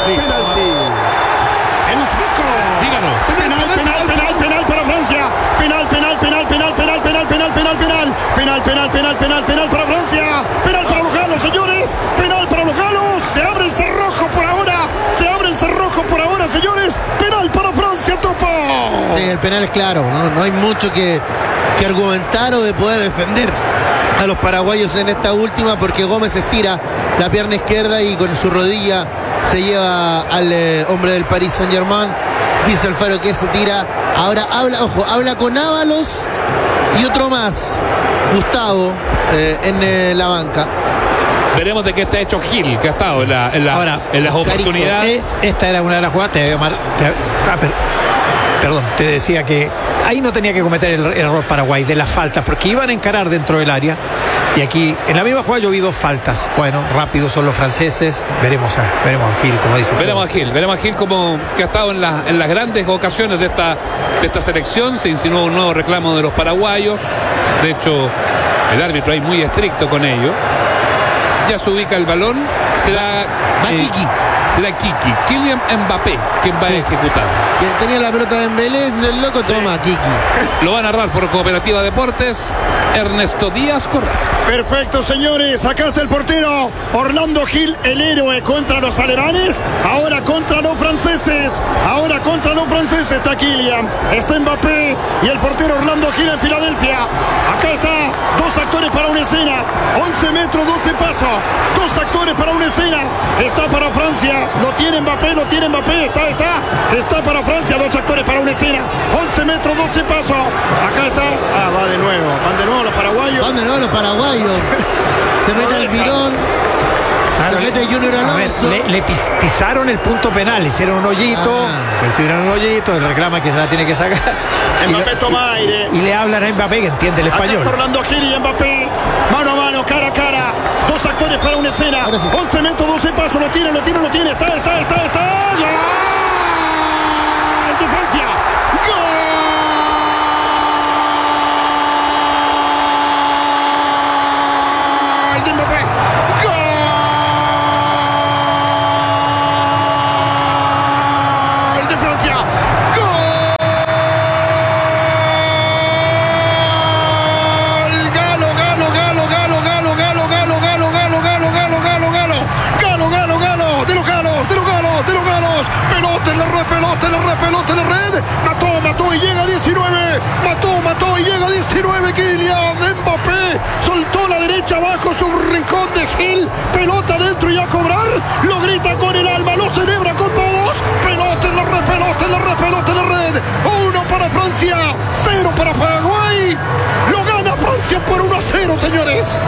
El Uzbeco. Díganos. Penal para Francia. Penal para Francia. Penal para los galos, señores. Penal para los galos. Se abre el cerrojo por ahora, señores. Penal para Francia, Topo. Sí, el penal es claro. No hay mucho que argumentar o de poder defender a los paraguayos en esta última, porque Gómez estira la pierna izquierda y con su rodilla se lleva al hombre del Paris Saint-Germain. Dice Alfaro que se tira. Ahora habla con Ábalos y otro más, Gustavo, en la banca. Veremos de qué está hecho Gil, que ha estado en las oportunidades. Esta era una de las jugadas. Te decía que ahí no tenía que cometer el error Paraguay de las faltas, porque iban a encarar dentro del área. Y aquí, en la misma jugada, yo vi 2 faltas. Bueno, rápidos son los franceses. Veremos a Gil, como dice. Veremos a Gil como que ha estado en las grandes ocasiones de esta selección. Se insinuó un nuevo reclamo de los paraguayos. De hecho, el árbitro ahí muy estricto con ellos. Ya se ubica el balón. Se da. Kiki. será Kylian Mbappé quien va a ejecutar. Que tenía la pelota de Dembélé, el loco, toma, Kiki. Lo va a narrar por Cooperativa Deportes Ernesto Díaz Correa. Perfecto, señores. Acá está el portero Orlando Gil, el héroe contra los alemanes. Ahora contra los franceses. Está Kylian, está Mbappé y el portero Orlando Gil en Filadelfia. Acá está, 2 actores para una escena. 11 metros, 12 pasos. 2 actores para una escena. Está para Francia. Lo tiene Mbappé. Está para Francia. 2 actores para una escena. 11 metros, 12 pasos. Acá está. Van de nuevo los paraguayos. Se mete el virón. Se mete Junior Alonso. Le pisaron el punto penal, hicieron un hoyito. Él reclama que se la tiene que sacar. Mbappé toma aire. Y le hablan a Mbappé, que entiende el español. Orlando Gil y Mbappé, mano a mano, cara a cara. 2 actores para una escena. 11 metros, 12 pasos. Lo tiene. Está. ¡Ya! ¡El de Francia! Pelota en la red. Mató y llega a 19. Mató y llega a 19. Kylian Mbappé soltó la derecha abajo, su rincón de Gil. Pelota dentro y a cobrar. Lo grita con el alma, lo celebra con todos. Pelota en la red. 1 para Francia, 0 para Paraguay. Lo gana Francia por 1-0, señores.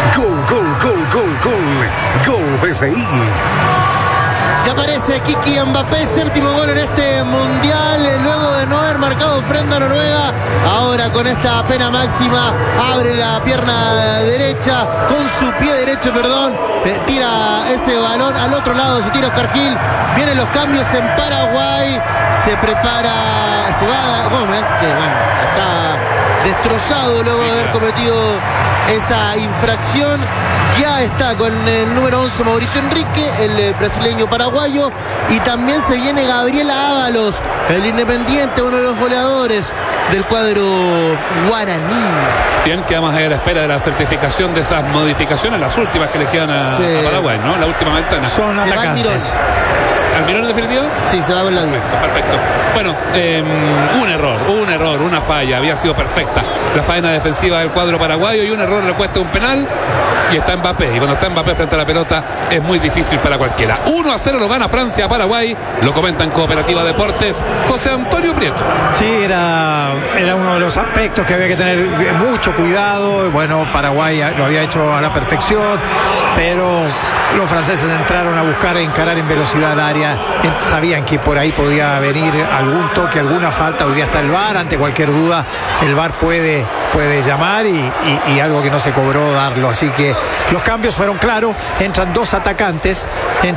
Gol BCI. Ya aparece Kiki Mbappé, 7º gol en este mundial, luego de no haber marcado frente a Noruega. Ahora con esta pena máxima abre la pierna derecha, con su pie derecho, tira ese balón al otro lado, se tira Oscar Gil. Vienen los cambios en Paraguay, se prepara, se va Gómez, que está destrozado luego de haber cometido esa infracción. Ya está con el número 11 Mauricio Enrique, el brasileño paraguayo, y también se viene Gabriel Ábalos, el de Independiente, uno de los goleadores del cuadro guaraní. Bien, quedamos ahí a la espera de la certificación de esas modificaciones, las últimas que le quedan a Paraguay, ¿no? La última ventana. Son atacantes. ¿Almirón en definitivo? Sí, se va con la 10. Perfecto. Bueno, un error, una falla. Había sido perfecta la faena defensiva del cuadro paraguayo y un error le cuesta un penal. Y está Mbappé. Y cuando está Mbappé frente a la pelota es muy difícil para cualquiera. 1-0 lo gana Francia a Paraguay. Lo comenta en Cooperativa Deportes José Antonio Prieto. Sí, era uno de los aspectos que había que tener mucho cuidado. Bueno, Paraguay lo había hecho a la perfección, pero los franceses entraron a buscar encarar en velocidad al área. Sabían que por ahí podía venir algún toque, alguna falta. Hoy día está el VAR. Ante cualquier duda el VAR puede llamar y algo que no se cobró darlo. Así que los cambios fueron claros. Entran dos atacantes.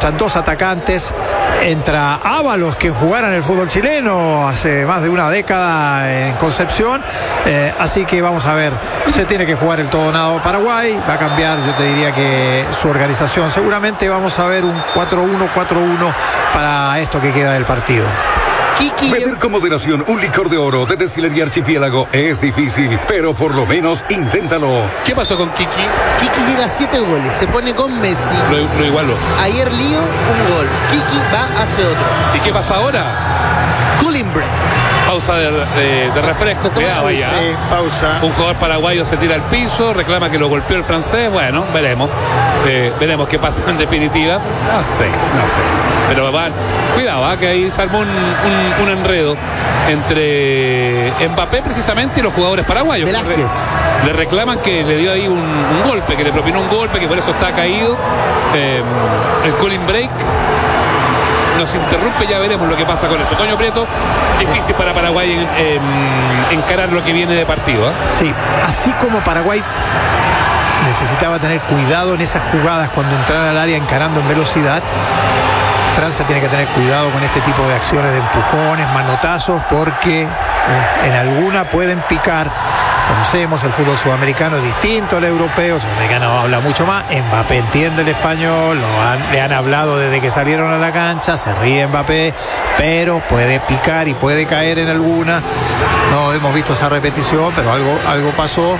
Entra Ábalos, que jugara en el fútbol chileno hace más de una década en Concepción. Así que vamos a ver. Se tiene que jugar el todo nada Paraguay. Va a cambiar, yo te diría que su organización. Seguramente vamos a ver un 4-1 para esto que queda del partido. Beber con moderación un licor de oro de Destilería Archipiélago es difícil, pero por lo menos inténtalo. ¿Qué pasó con Kiki? Kiki llega a 7 goles, se pone con Messi. Lo igualó. Ayer Lío, un gol. Kiki va hacia otro. ¿Y qué pasa ahora? Cooling break. Pausa de refresco. Cuidado allá. Sí, pausa. Un jugador paraguayo se tira al piso, reclama que lo golpeó el francés. Bueno, veremos. Veremos qué pasa en definitiva. No sé. Pero cuidado, que ahí se armó un enredo entre Mbappé precisamente y los jugadores paraguayos. Le reclaman que le dio ahí un golpe, que le propinó un golpe, que por eso está caído. El cooling break nos interrumpe, ya veremos lo que pasa con eso. Toño Prieto, difícil para Paraguay encarar lo que viene de partido. Sí, así como Paraguay necesitaba tener cuidado en esas jugadas cuando entrara al área encarando en velocidad, Francia tiene que tener cuidado con este tipo de acciones de empujones, manotazos, porque en alguna pueden picar conocemos el fútbol sudamericano, es distinto al europeo. El sudamericano habla mucho más. Mbappé entiende el español, le han hablado desde que salieron a la cancha, se ríe Mbappé, pero puede picar y puede caer en alguna. No hemos visto esa repetición, pero algo pasó.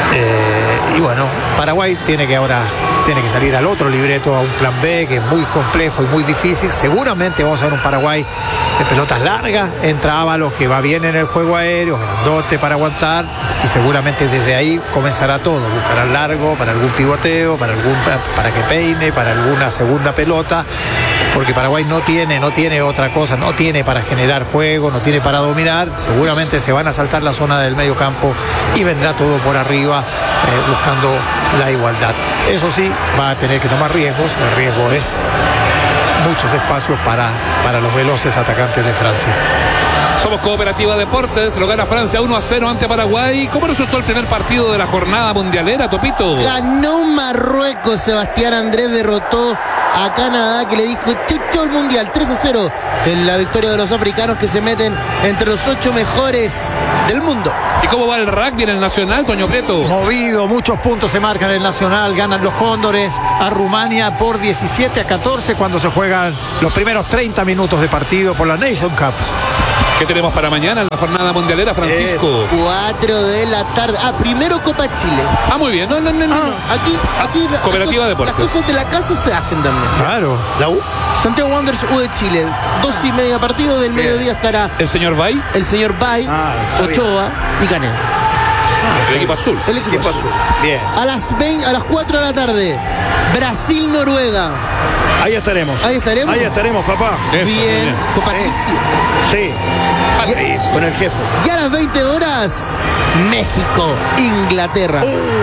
Y bueno, Paraguay tiene que salir al otro libreto, a un plan B que es muy complejo y muy difícil. Seguramente vamos a ver un Paraguay de pelotas largas. Entra Ábalos, que va bien en el juego aéreo, grandote para aguantar, y seguramente desde ahí comenzará todo. Buscará largo para algún pivoteo, para que peine, para alguna segunda pelota, porque Paraguay no tiene otra cosa, no tiene para generar juego, no tiene para dominar. Seguramente se van a saltar la zona del medio campo y vendrá todo por arriba, buscando la igualdad. Eso sí, va a tener que tomar riesgos. El riesgo es muchos espacios para los veloces atacantes de Francia. Somos Cooperativa Deportes, lo gana Francia 1-0 ante Paraguay. ¿Cómo resultó el primer partido de la jornada mundialera, Topito? Ganó Marruecos, Sebastián Andrés derrotó a Canadá, que le dijo chau el mundial, 3-0 en la victoria de los africanos, que se meten entre los 8 mejores del mundo. ¿Y cómo va el rugby en el Nacional, Toño Prieto? Movido, muchos puntos se marcan en el Nacional. Ganan los Cóndores a Rumania por 17-14 cuando se juegan los primeros 30 minutos de partido por la Nation Cup. ¿Qué tenemos para mañana en la jornada mundialera, Francisco? 4 de la tarde. Primero Copa Chile. Muy bien. No. Aquí Cooperativa Deportes. Las cosas de la casa se hacen también. Claro. La U. Santiago Wanderers, U de Chile. 2:30 partido, del mediodía estará ¿El señor Bay? El señor Bay, Ochoa y Canel. El equipo azul. El equipo azul. Bien. A las 4 de la tarde, Brasil-Noruega. Ahí estaremos. Ahí estaremos, papá. Eso, bien, con Patricio. Sí. Patricio. Con el jefe. Y a las 20 horas, México-Inglaterra.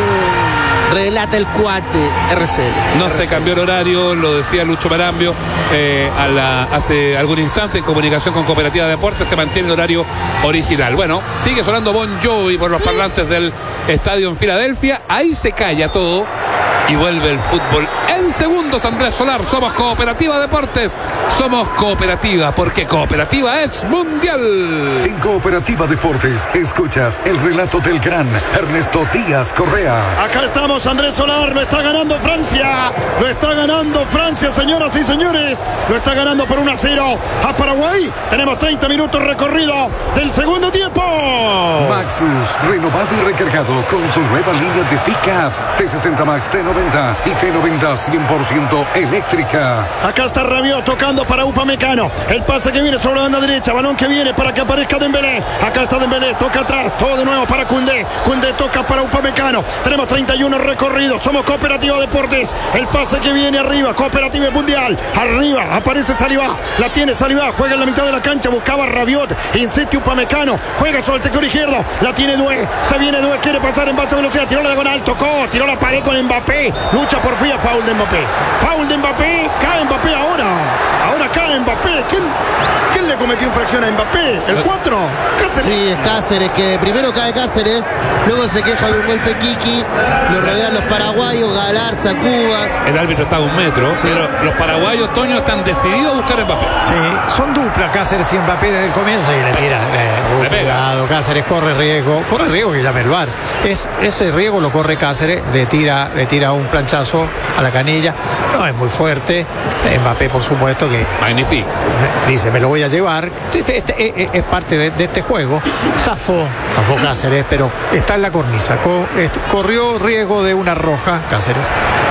Relata el cuate RCL. No se cambió el horario, lo decía Lucho Marambio hace algún instante en comunicación con Cooperativa Deportes, se mantiene el horario original. Bueno, sigue sonando Bon Jovi por los parlantes del estadio en Filadelfia. Ahí se calla todo y vuelve el fútbol en segundos. Andrés Solar, somos Cooperativa Deportes, somos Cooperativa, porque Cooperativa es mundial. En Cooperativa Deportes escuchas el relato del gran Ernesto Díaz Correa. Acá estamos, Andrés Solar, lo está ganando Francia. Lo está ganando Francia, señoras y señores. Lo está ganando por 1-0 a Paraguay. Tenemos 30 minutos recorrido del segundo tiempo. Maxus, renovado y recargado con su nueva línea de pickups T60 Max, T90 y T90 100% eléctrica. Acá está Rabiot tocando para Upamecano. El pase que viene sobre la banda derecha. Balón que viene para que aparezca Dembélé. Acá está Dembélé, toca atrás. Todo de nuevo para Koundé. Koundé toca para Upamecano. Tenemos 31 recorridos. Somos Cooperativa Deportes. El pase que viene arriba. Cooperativa Mundial. Arriba aparece Saliba. La tiene Saliba. Juega en la mitad de la cancha. Buscaba Rabiot. Insiste Upamecano. Juega sobre el sector izquierdo. La tiene Doué. Se viene Doué. Quiere pasar en base a velocidad. Tiró la diagonal. Tocó. Tiró la pared con Mbappé. Lucha por fin. Foul de Mbappé. Foul de Mbappé. Cae Mbappé ahora. Ahora cae Mbappé. ¿Quién le cometió infracción a Mbappé? ¿El 4? Cáceres. Sí, es Cáceres, que primero cae Cáceres, luego se queja de un golpe Kiki, lo rodean los paraguayos, Galarza, Cubas. El árbitro está a 1 metro, sí. Pero los paraguayos, Toño, están decididos a buscar a Mbappé. Sí, son dupla Cáceres y Mbappé desde el comienzo y le tira. Le pega. Cáceres corre riesgo que llame el VAR. Ese riesgo lo corre Cáceres, le tira un planchazo a la canilla. No es muy fuerte. Mbappé, por supuesto, que magnífico. Dice, me lo voy a llevar. Es parte de este juego. Zafó Cáceres, pero está en la cornisa. Corrió riesgo de una roja Cáceres.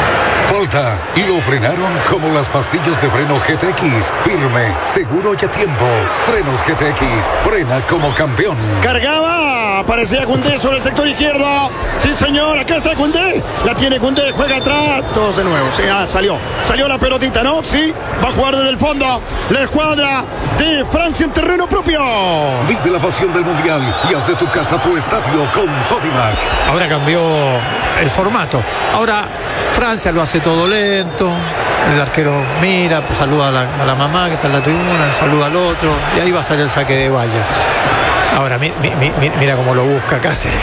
Falta y lo frenaron como las pastillas de freno GTX. Firme, seguro y a tiempo. Frenos GTX, frena como campeón. Cargaba, aparecía Koundé sobre el sector izquierdo. Sí, señor, acá está Koundé. La tiene Koundé, juega atrás. Todos de nuevo. Sí, salió la pelotita, ¿no? Sí, va a jugar desde el fondo. La escuadra de Francia en terreno propio. Vive la pasión del mundial y haz de tu casa tu estadio con Sodimac. Ahora cambió el formato. Ahora Francia lo hace todo lento. El arquero mira, saluda a la mamá que está en la tribuna, saluda al otro y ahí va a salir el saque de Valle. Ahora mira cómo lo busca Cáceres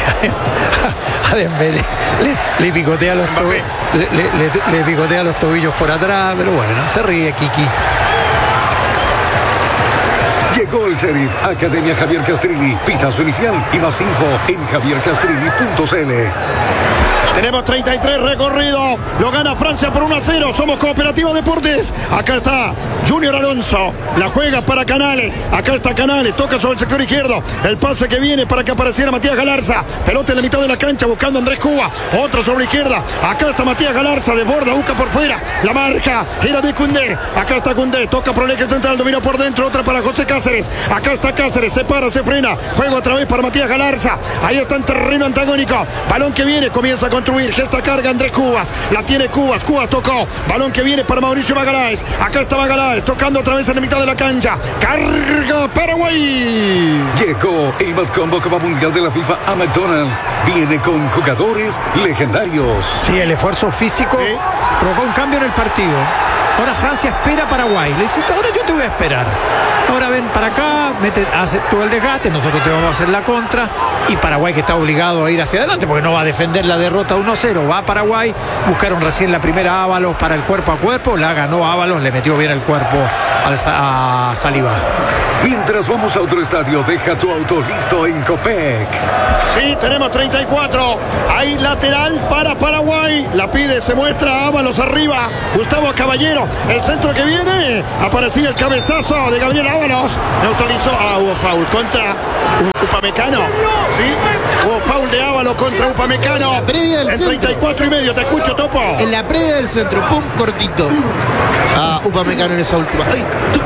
a Dembélé. Le picotea los tobillos, le picotea los tobillos por atrás, pero bueno, se ríe Kiki. Llegó el Sheriff, Academia Javier Castrilli. Pita su inicial y más info en javiercastrilli.cl. Tenemos 33 recorrido. Lo gana Francia por 1-0. Somos Cooperativa Deportes. Acá está Junior Alonso. La juega para Canales. Acá está Canales. Toca sobre el sector izquierdo. El pase que viene para que apareciera Matías Galarza. Pelota en la mitad de la cancha buscando a Andrés Cuba. Otro sobre la izquierda. Acá está Matías Galarza. Desborda, busca por fuera. La marca era de Koundé. Acá está Koundé. Toca por el eje central. Dominó por dentro. Otra para José Cáceres. Acá está Cáceres. Se para, se frena. Juego otra vez para Matías Galarza. Ahí está en terreno antagónico. Balón que viene. Comienza a construir. Gesta carga Andrés Cubas. La tiene Cubas. Cubas tocó. Balón que viene para Mauricio Magaláes. Acá está Magaláes tocando otra vez en la mitad de la cancha. Carga Paraguay. Llegó el Mad Combo Copa Mundial de la FIFA a McDonald's. Viene con jugadores legendarios. Sí, el esfuerzo físico provocó un cambio en el partido. Ahora Francia espera a Paraguay. Le dice, ahora yo te voy a esperar. Ahora ven para acá, hace todo el desgaste, nosotros te vamos a hacer la contra. Y Paraguay, que está obligado a ir hacia adelante porque no va a defender la derrota 1-0. Va a Paraguay, buscaron recién la primera Ábalos para el cuerpo a cuerpo. La ganó Ábalos, le metió bien el cuerpo a Saliba. Mientras vamos a otro estadio, deja tu auto listo en Copec. Sí, tenemos 34. Hay lateral para Paraguay. La pide, se muestra Ábalos arriba. Gustavo Caballero. El centro que viene. Aparecía el cabezazo de Gabriel Ábalos. Neutralizó. Hubo foul contra Upamecano. Sí, hubo foul de Ábalos contra Upamecano. En la previa del en 34 y medio. Te escucho, Topo. En la previa del centro, pum, cortito. Upamecano en esa última. ¡Ay!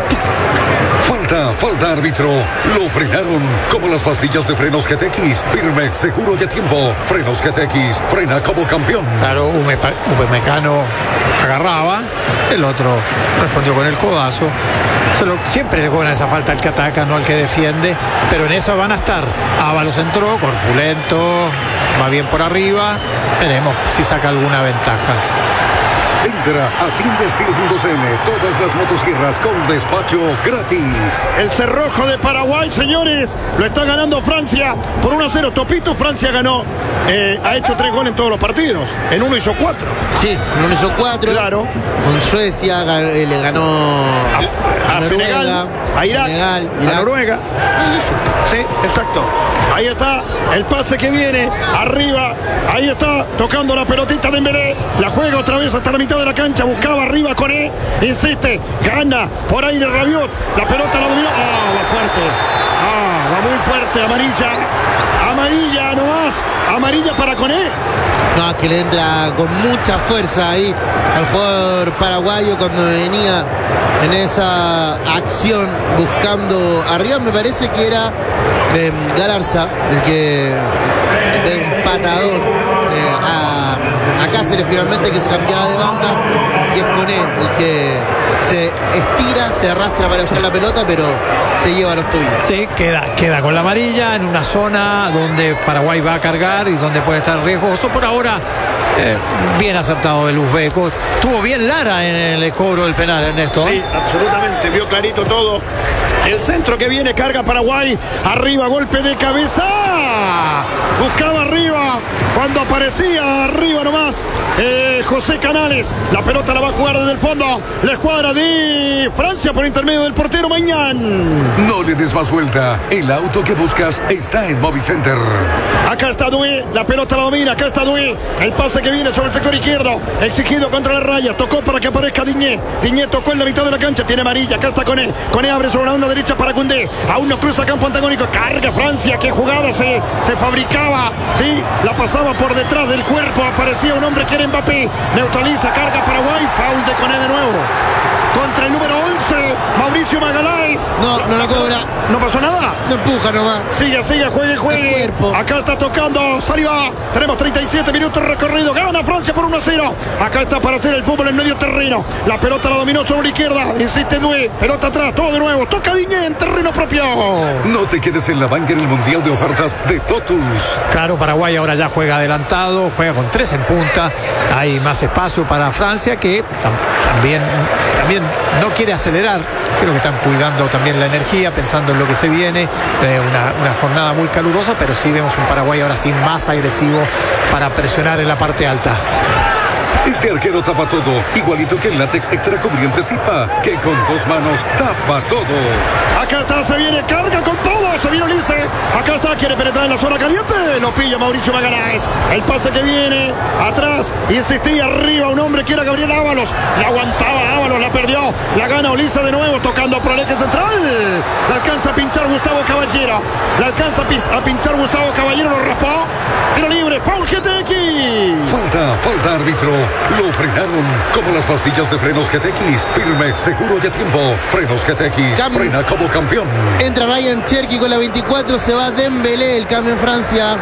Falta árbitro. Lo frenaron como las pastillas de frenos GTX. Firme, seguro y a tiempo. Frenos GTX, frena como campeón. Claro, Upamecano agarraba, el otro respondió con el codazo. Siempre le cobran esa falta al que ataca, no al que defiende, pero en eso van a estar. Ábalos entró, corpulento, va bien por arriba. Veremos si saca alguna ventaja. Entra a tiendasteel.cl. Todas las motosierras con despacho gratis. El cerrojo de Paraguay, señores, lo está ganando Francia por 1-0. Topito, Francia ganó. Ha hecho 3 goles en todos los partidos. En uno hizo 4. Sí, en uno hizo 4. Claro. Con Suecia le ganó a Senegal, a Irak, a Noruega. Sí, exacto. Ahí está el pase que viene arriba. Ahí está tocando la pelotita de Dembélé. La juega otra vez hasta la mitad de la cancha. Buscaba arriba con insiste, gana por aire Rabiot. La pelota la dominó. Va fuerte. Va muy fuerte. Amarilla nomás. Amarilla para Koné. No, que le entra con mucha fuerza ahí al jugador paraguayo cuando venía en esa acción buscando arriba. Me parece que era Galarza el que de un patadón a Cáceres finalmente, que se cambiaba de banda, y es Koné el que se estira, se arrastra para buscar la pelota, pero se lleva a los tuyos. Sí, queda con la amarilla en una zona donde Paraguay va a cargar y donde puede estar riesgoso. Por ahora, bien acertado el uzbeco. Tuvo bien Lara en el cobro del penal, Ernesto. Sí, absolutamente, vio clarito todo. El centro que viene, carga Paraguay. Arriba, golpe de cabeza. Buscaba arriba. Cuando aparecía arriba nomás José Canales. La pelota la va a jugar desde el fondo. La escuadra de Francia por intermedio del portero Mañán. No le des más vuelta. El auto que buscas está en Movicenter. Acá está Doué. La pelota la domina. Acá está Doué. El pase que viene sobre el sector izquierdo. Exigido contra la raya. Tocó para que aparezca Diñé. Diñé tocó en la mitad de la cancha. Tiene amarilla. Acá está Koné. Koné abre sobre la onda derecha para Koundé. Aún no cruza campo antagónico. Carga Francia. Qué jugada se fabricaba. Sí, la pasaba por detrás del cuerpo. Aparecía un hombre que era Mbappé. Neutraliza. Carga Paraguay. Foul de Koné de nuevo. Contra el número 11, Mauricio Magaláes. No la cobra. ¿No pasó nada? No empuja nomás. Sigue, juegue. Acá está tocando Saliba. Tenemos 37 minutos recorrido. Gana Francia por 1-0. Acá está para hacer el fútbol en medio terreno. La pelota la dominó sobre la izquierda. Insiste Doué. Pelota atrás, todo de nuevo. Toca Diñé en terreno propio. No te quedes en la banca en el Mundial de Ofertas de Totus. Claro, Paraguay ahora ya juega adelantado. Juega con 3 en punta. Hay más espacio para Francia, que también no quiere acelerar. Creo que están cuidando también la energía, pensando en lo que se viene. Una jornada muy calurosa, pero sí vemos un Paraguay ahora sí más agresivo para presionar en la parte alta. Este arquero tapa todo, igualito que el látex extra cubriente Zipa, que con 2 manos tapa todo. Acá está, se viene, carga con todo, se viene Ulises. Acá está, quiere penetrar en la zona caliente. Lo pilla Mauricio Magaláes. El pase que viene atrás, insistía arriba un hombre que era Gabriel Ábalos. La aguantaba Ábalos, la perdió. La gana Ulises de nuevo, tocando por el eje central. La alcanza a pinchar Gustavo Caballero. La alcanza a pinchar Gustavo Caballero, lo raspó. Tiro libre, foul GTX. Falta árbitro. Lo frenaron como las pastillas de frenos GTX. Firme, seguro y a tiempo. Frenos GTX. Frena como campeón. Entra Ryan Cherki con la 24, se va Dembélé, el cambio en Francia.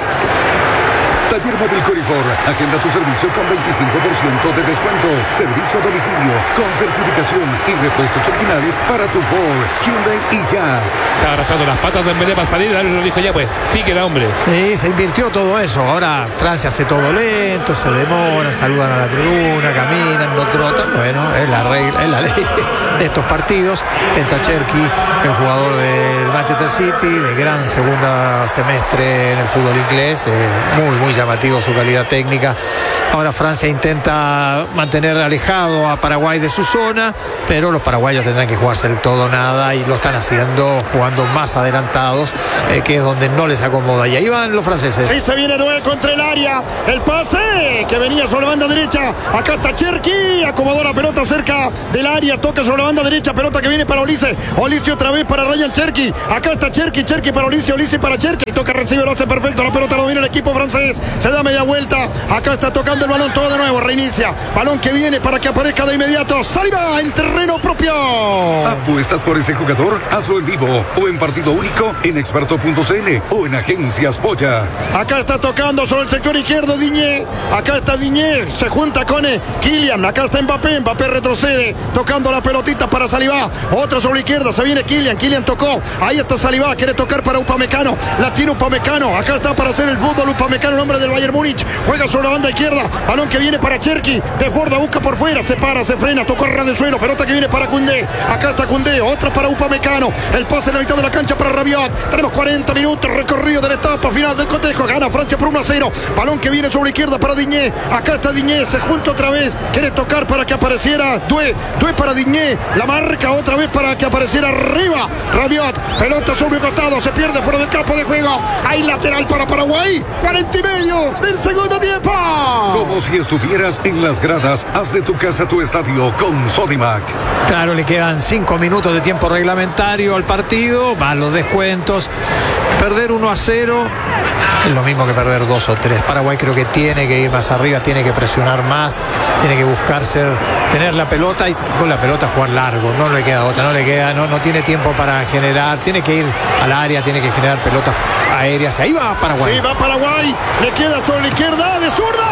Taller Móvil Corifor. Agenda tu servicio con 25% de descuento. Servicio a domicilio con certificación y repuestos originales para tu Ford, Hyundai y Jack. Está arrastrando las patas de Dembélé para salir. Lo dijo ya, pues, piquela, hombre. Sí, se invirtió todo eso. Ahora Francia hace todo lento, se demora, saludan a la tribuna, caminan, no trotan. Bueno, es la regla, es la ley de estos partidos. Entra Cherki, el jugador del Manchester City, de gran segunda semestre en el fútbol inglés. Muy llamativo su calidad técnica. Ahora Francia intenta mantener alejado a Paraguay de su zona, pero los paraguayos tendrán que jugarse el todo nada y lo están haciendo jugando más adelantados, que es donde no les acomoda. Y ahí van los franceses. Sí, se viene duelo contra el área. El pase que venía sobre la banda derecha. Acá está Cherki, acomodó la pelota cerca del área, toca sobre la banda derecha, pelota que viene para Ulises. Ulises otra vez para Ryan Cherki. Acá está Cherki para Ulises, Ulises para Cherki. Toca, recibe, lo hace perfecto. La pelota lo viene el equipo francés. Se da media vuelta. Acá está tocando el balón todo de nuevo. Reinicia. Balón que viene para que aparezca de inmediato. Saliba en terreno propio. ¿Apuestas por ese jugador? Hazlo en vivo o en partido único en experto.cl o en Agencias Polla. Acá está tocando sobre el sector izquierdo Diñé. Acá está Diñé. Se junta con Kylian. Acá está Mbappé. Mbappé retrocede. Tocando la pelotita para Saliba. Otra sobre la izquierda. Se viene Kylian. Kylian tocó. Ahí está Saliba. Quiere tocar para Upamecano. La tiene Upamecano. Acá está para hacer el fútbol Upamecano, el hombre del Bayern Múnich. Juega sobre la banda izquierda. Balón que viene para Cherki. Desborda, busca por fuera. Se para, se frena. Tocó ras del suelo. Pelota que viene para Koundé. Acá está Koundé. Otra para Upamecano. El pase en la mitad de la cancha para Rabiot. Tenemos 40 minutos recorrido de la etapa final del cotejo. Gana Francia por 1-0. Balón que viene sobre la izquierda para Diñé. Acá está Diñé. Se junta otra vez. Quiere tocar para que apareciera Doué. Doué para Diñé. La marca otra vez para que apareciera arriba Rabiot. Pelota sobre el costado. Se pierde fuera del campo de juego. Hay lateral para Paraguay. 40 y medio del segundo tiempo. Como si estuvieras en las gradas. Haz de tu casa tu estadio con Sodimac. Claro, le quedan 5 minutos de tiempo reglamentario al partido. Van los descuentos. Perder 1-0 es lo mismo que perder 2 o 3. Paraguay creo que tiene que ir más arriba, tiene que presionar más, tiene que buscar tener la pelota y con la pelota jugar largo. No le queda otra, no tiene tiempo para generar, tiene que ir al área, tiene que generar pelotas aéreas. Ahí va Paraguay. Sí, va Paraguay, le queda sobre la izquierda, de zurda.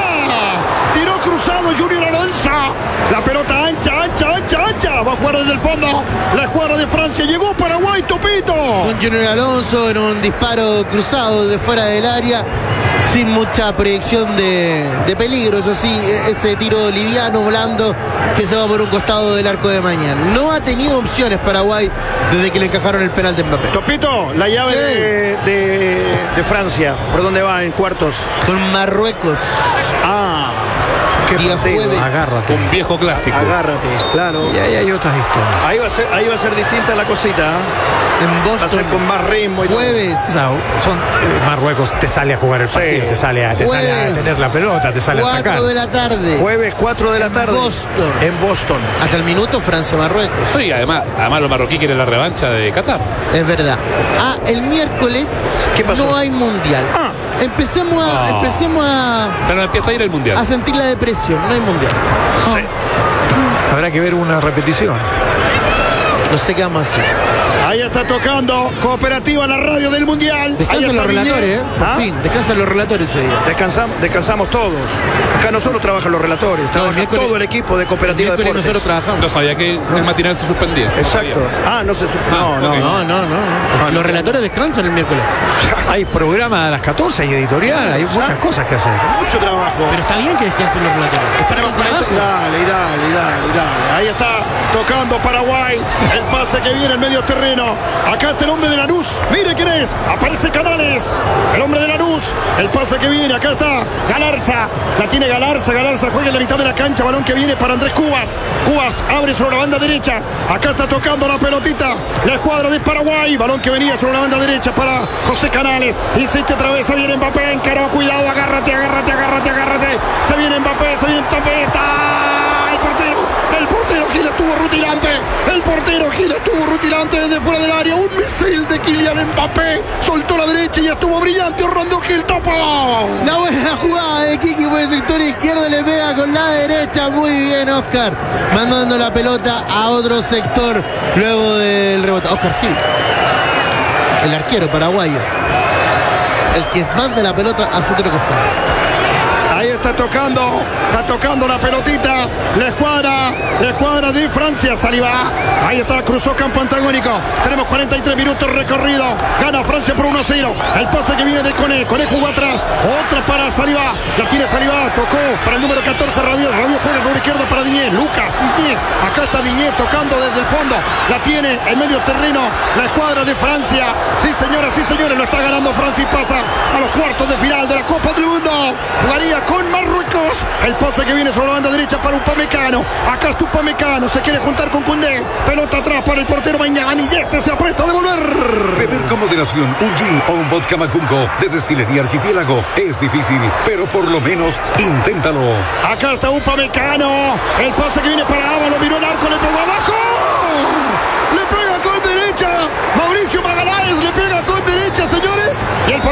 Tiró cruzado Junior Alonso. La pelota ancha. Va a jugar desde el fondo. La escuadra de Francia. Llegó Paraguay, Topito. Un Junior Alonso en un disparo cruzado de fuera del área. Sin mucha proyección de peligro, eso sí, ese tiro liviano, blando, que se va por un costado del arco de mañana. No ha tenido opciones Paraguay desde que le encajaron el penal de Mbappé. Topito, la llave de Francia, ¿por dónde va en cuartos? Con Marruecos. Día jueves. Agárrate. Un viejo clásico. Agárrate, claro. Y ahí hay otras historias. Ahí va a ser distinta la cosita. En Boston. Va a ser con más ritmo y jueves. O sea, Marruecos te sale a jugar el partido, te sale a tener la pelota, te sale a atacar. 4 de la tarde. Jueves 4 de la tarde. Boston. En Boston. Hasta el minuto Francia-Marruecos. Sí, además los marroquíes quieren la revancha de Qatar. Es verdad. El miércoles ¿qué pasó? No hay mundial. Empecemos a. Se nos empieza a ir el mundial. A sentir la depresión. No hay mundial. Sí. Habrá que ver una repetición. No sé qué vamos a hacer. Ahí está tocando Cooperativa en la radio del Mundial. Descansan los relatores, por fin. Descansan los relatores ese día. Descansamos todos. Acá no solo trabajan los relatores, trabaja todo el equipo de Cooperativa de Deportes. Nosotros trabajamos. No sabía que el matinal se suspendía. Exacto. No se suspendía. No. Los relatores descansan el miércoles. Hay programa a las 14, hay editorial, hay muchas cosas que hacer. Mucho trabajo. Pero está bien que descansen los relatores. Es para el trabajo. Dale. Ahí está tocando Paraguay. El pase que viene en medio terreno. bueno. Acá está el hombre de Lanús. Mire quién es. Aparece Canales. El hombre de Lanús. El pase que viene. Acá está Galarza. La tiene Galarza. Galarza juega en la mitad de la cancha. Balón que viene para Andrés Cubas. Cubas abre sobre la banda derecha. Acá está tocando la pelotita la escuadra de Paraguay. Balón que venía sobre la banda derecha para José Canales. Insiste otra vez. Se viene Mbappé. Encaró. Cuidado. Agárrate. Se viene Mbappé. Está el portero Gil estuvo rutilante desde fuera del área. Un misil de Kylian Mbappé. Soltó la derecha y estuvo brillante. Orlando Gil topo. La buena jugada de Kiki por el sector izquierdo. Le pega con la derecha. Muy bien, Oscar. Mandando la pelota a otro sector. Luego del rebote. Oscar Gil, el arquero paraguayo, el que manda la pelota hacia otro costado. Ahí está tocando la pelotita la escuadra de Francia. Saliba, ahí está, cruzó campo antagónico. Tenemos 43 minutos recorrido. Gana Francia por 1-0. El pase que viene de Koné jugó atrás, otra para Saliba. La tiene Saliba, tocó para el número 14 Rabiot juega sobre izquierda para Diñé. Lucas Diñé, acá está Diñé tocando desde el fondo. La tiene en medio terreno la escuadra de Francia. Sí señoras, lo está ganando Francia y pasa a los cuartos de final de la Copa del Mundo. Jugaría con Marruecos. El pase que viene sobre la banda derecha para Upamecano. Acá está Upamecano, se quiere juntar con Koundé. Pelota atrás para el portero Mañani y este se aprieta a devolver. Beber con moderación un gin o un vodka Macungo de Destilería Archipiélago es difícil, pero por lo menos inténtalo. Acá está Upamecano. El pase que viene para Ávalo, miró el arco, le pegó abajo. Le pega con derecha. Mauricio Magaláes le pega con derecha, señores. Y el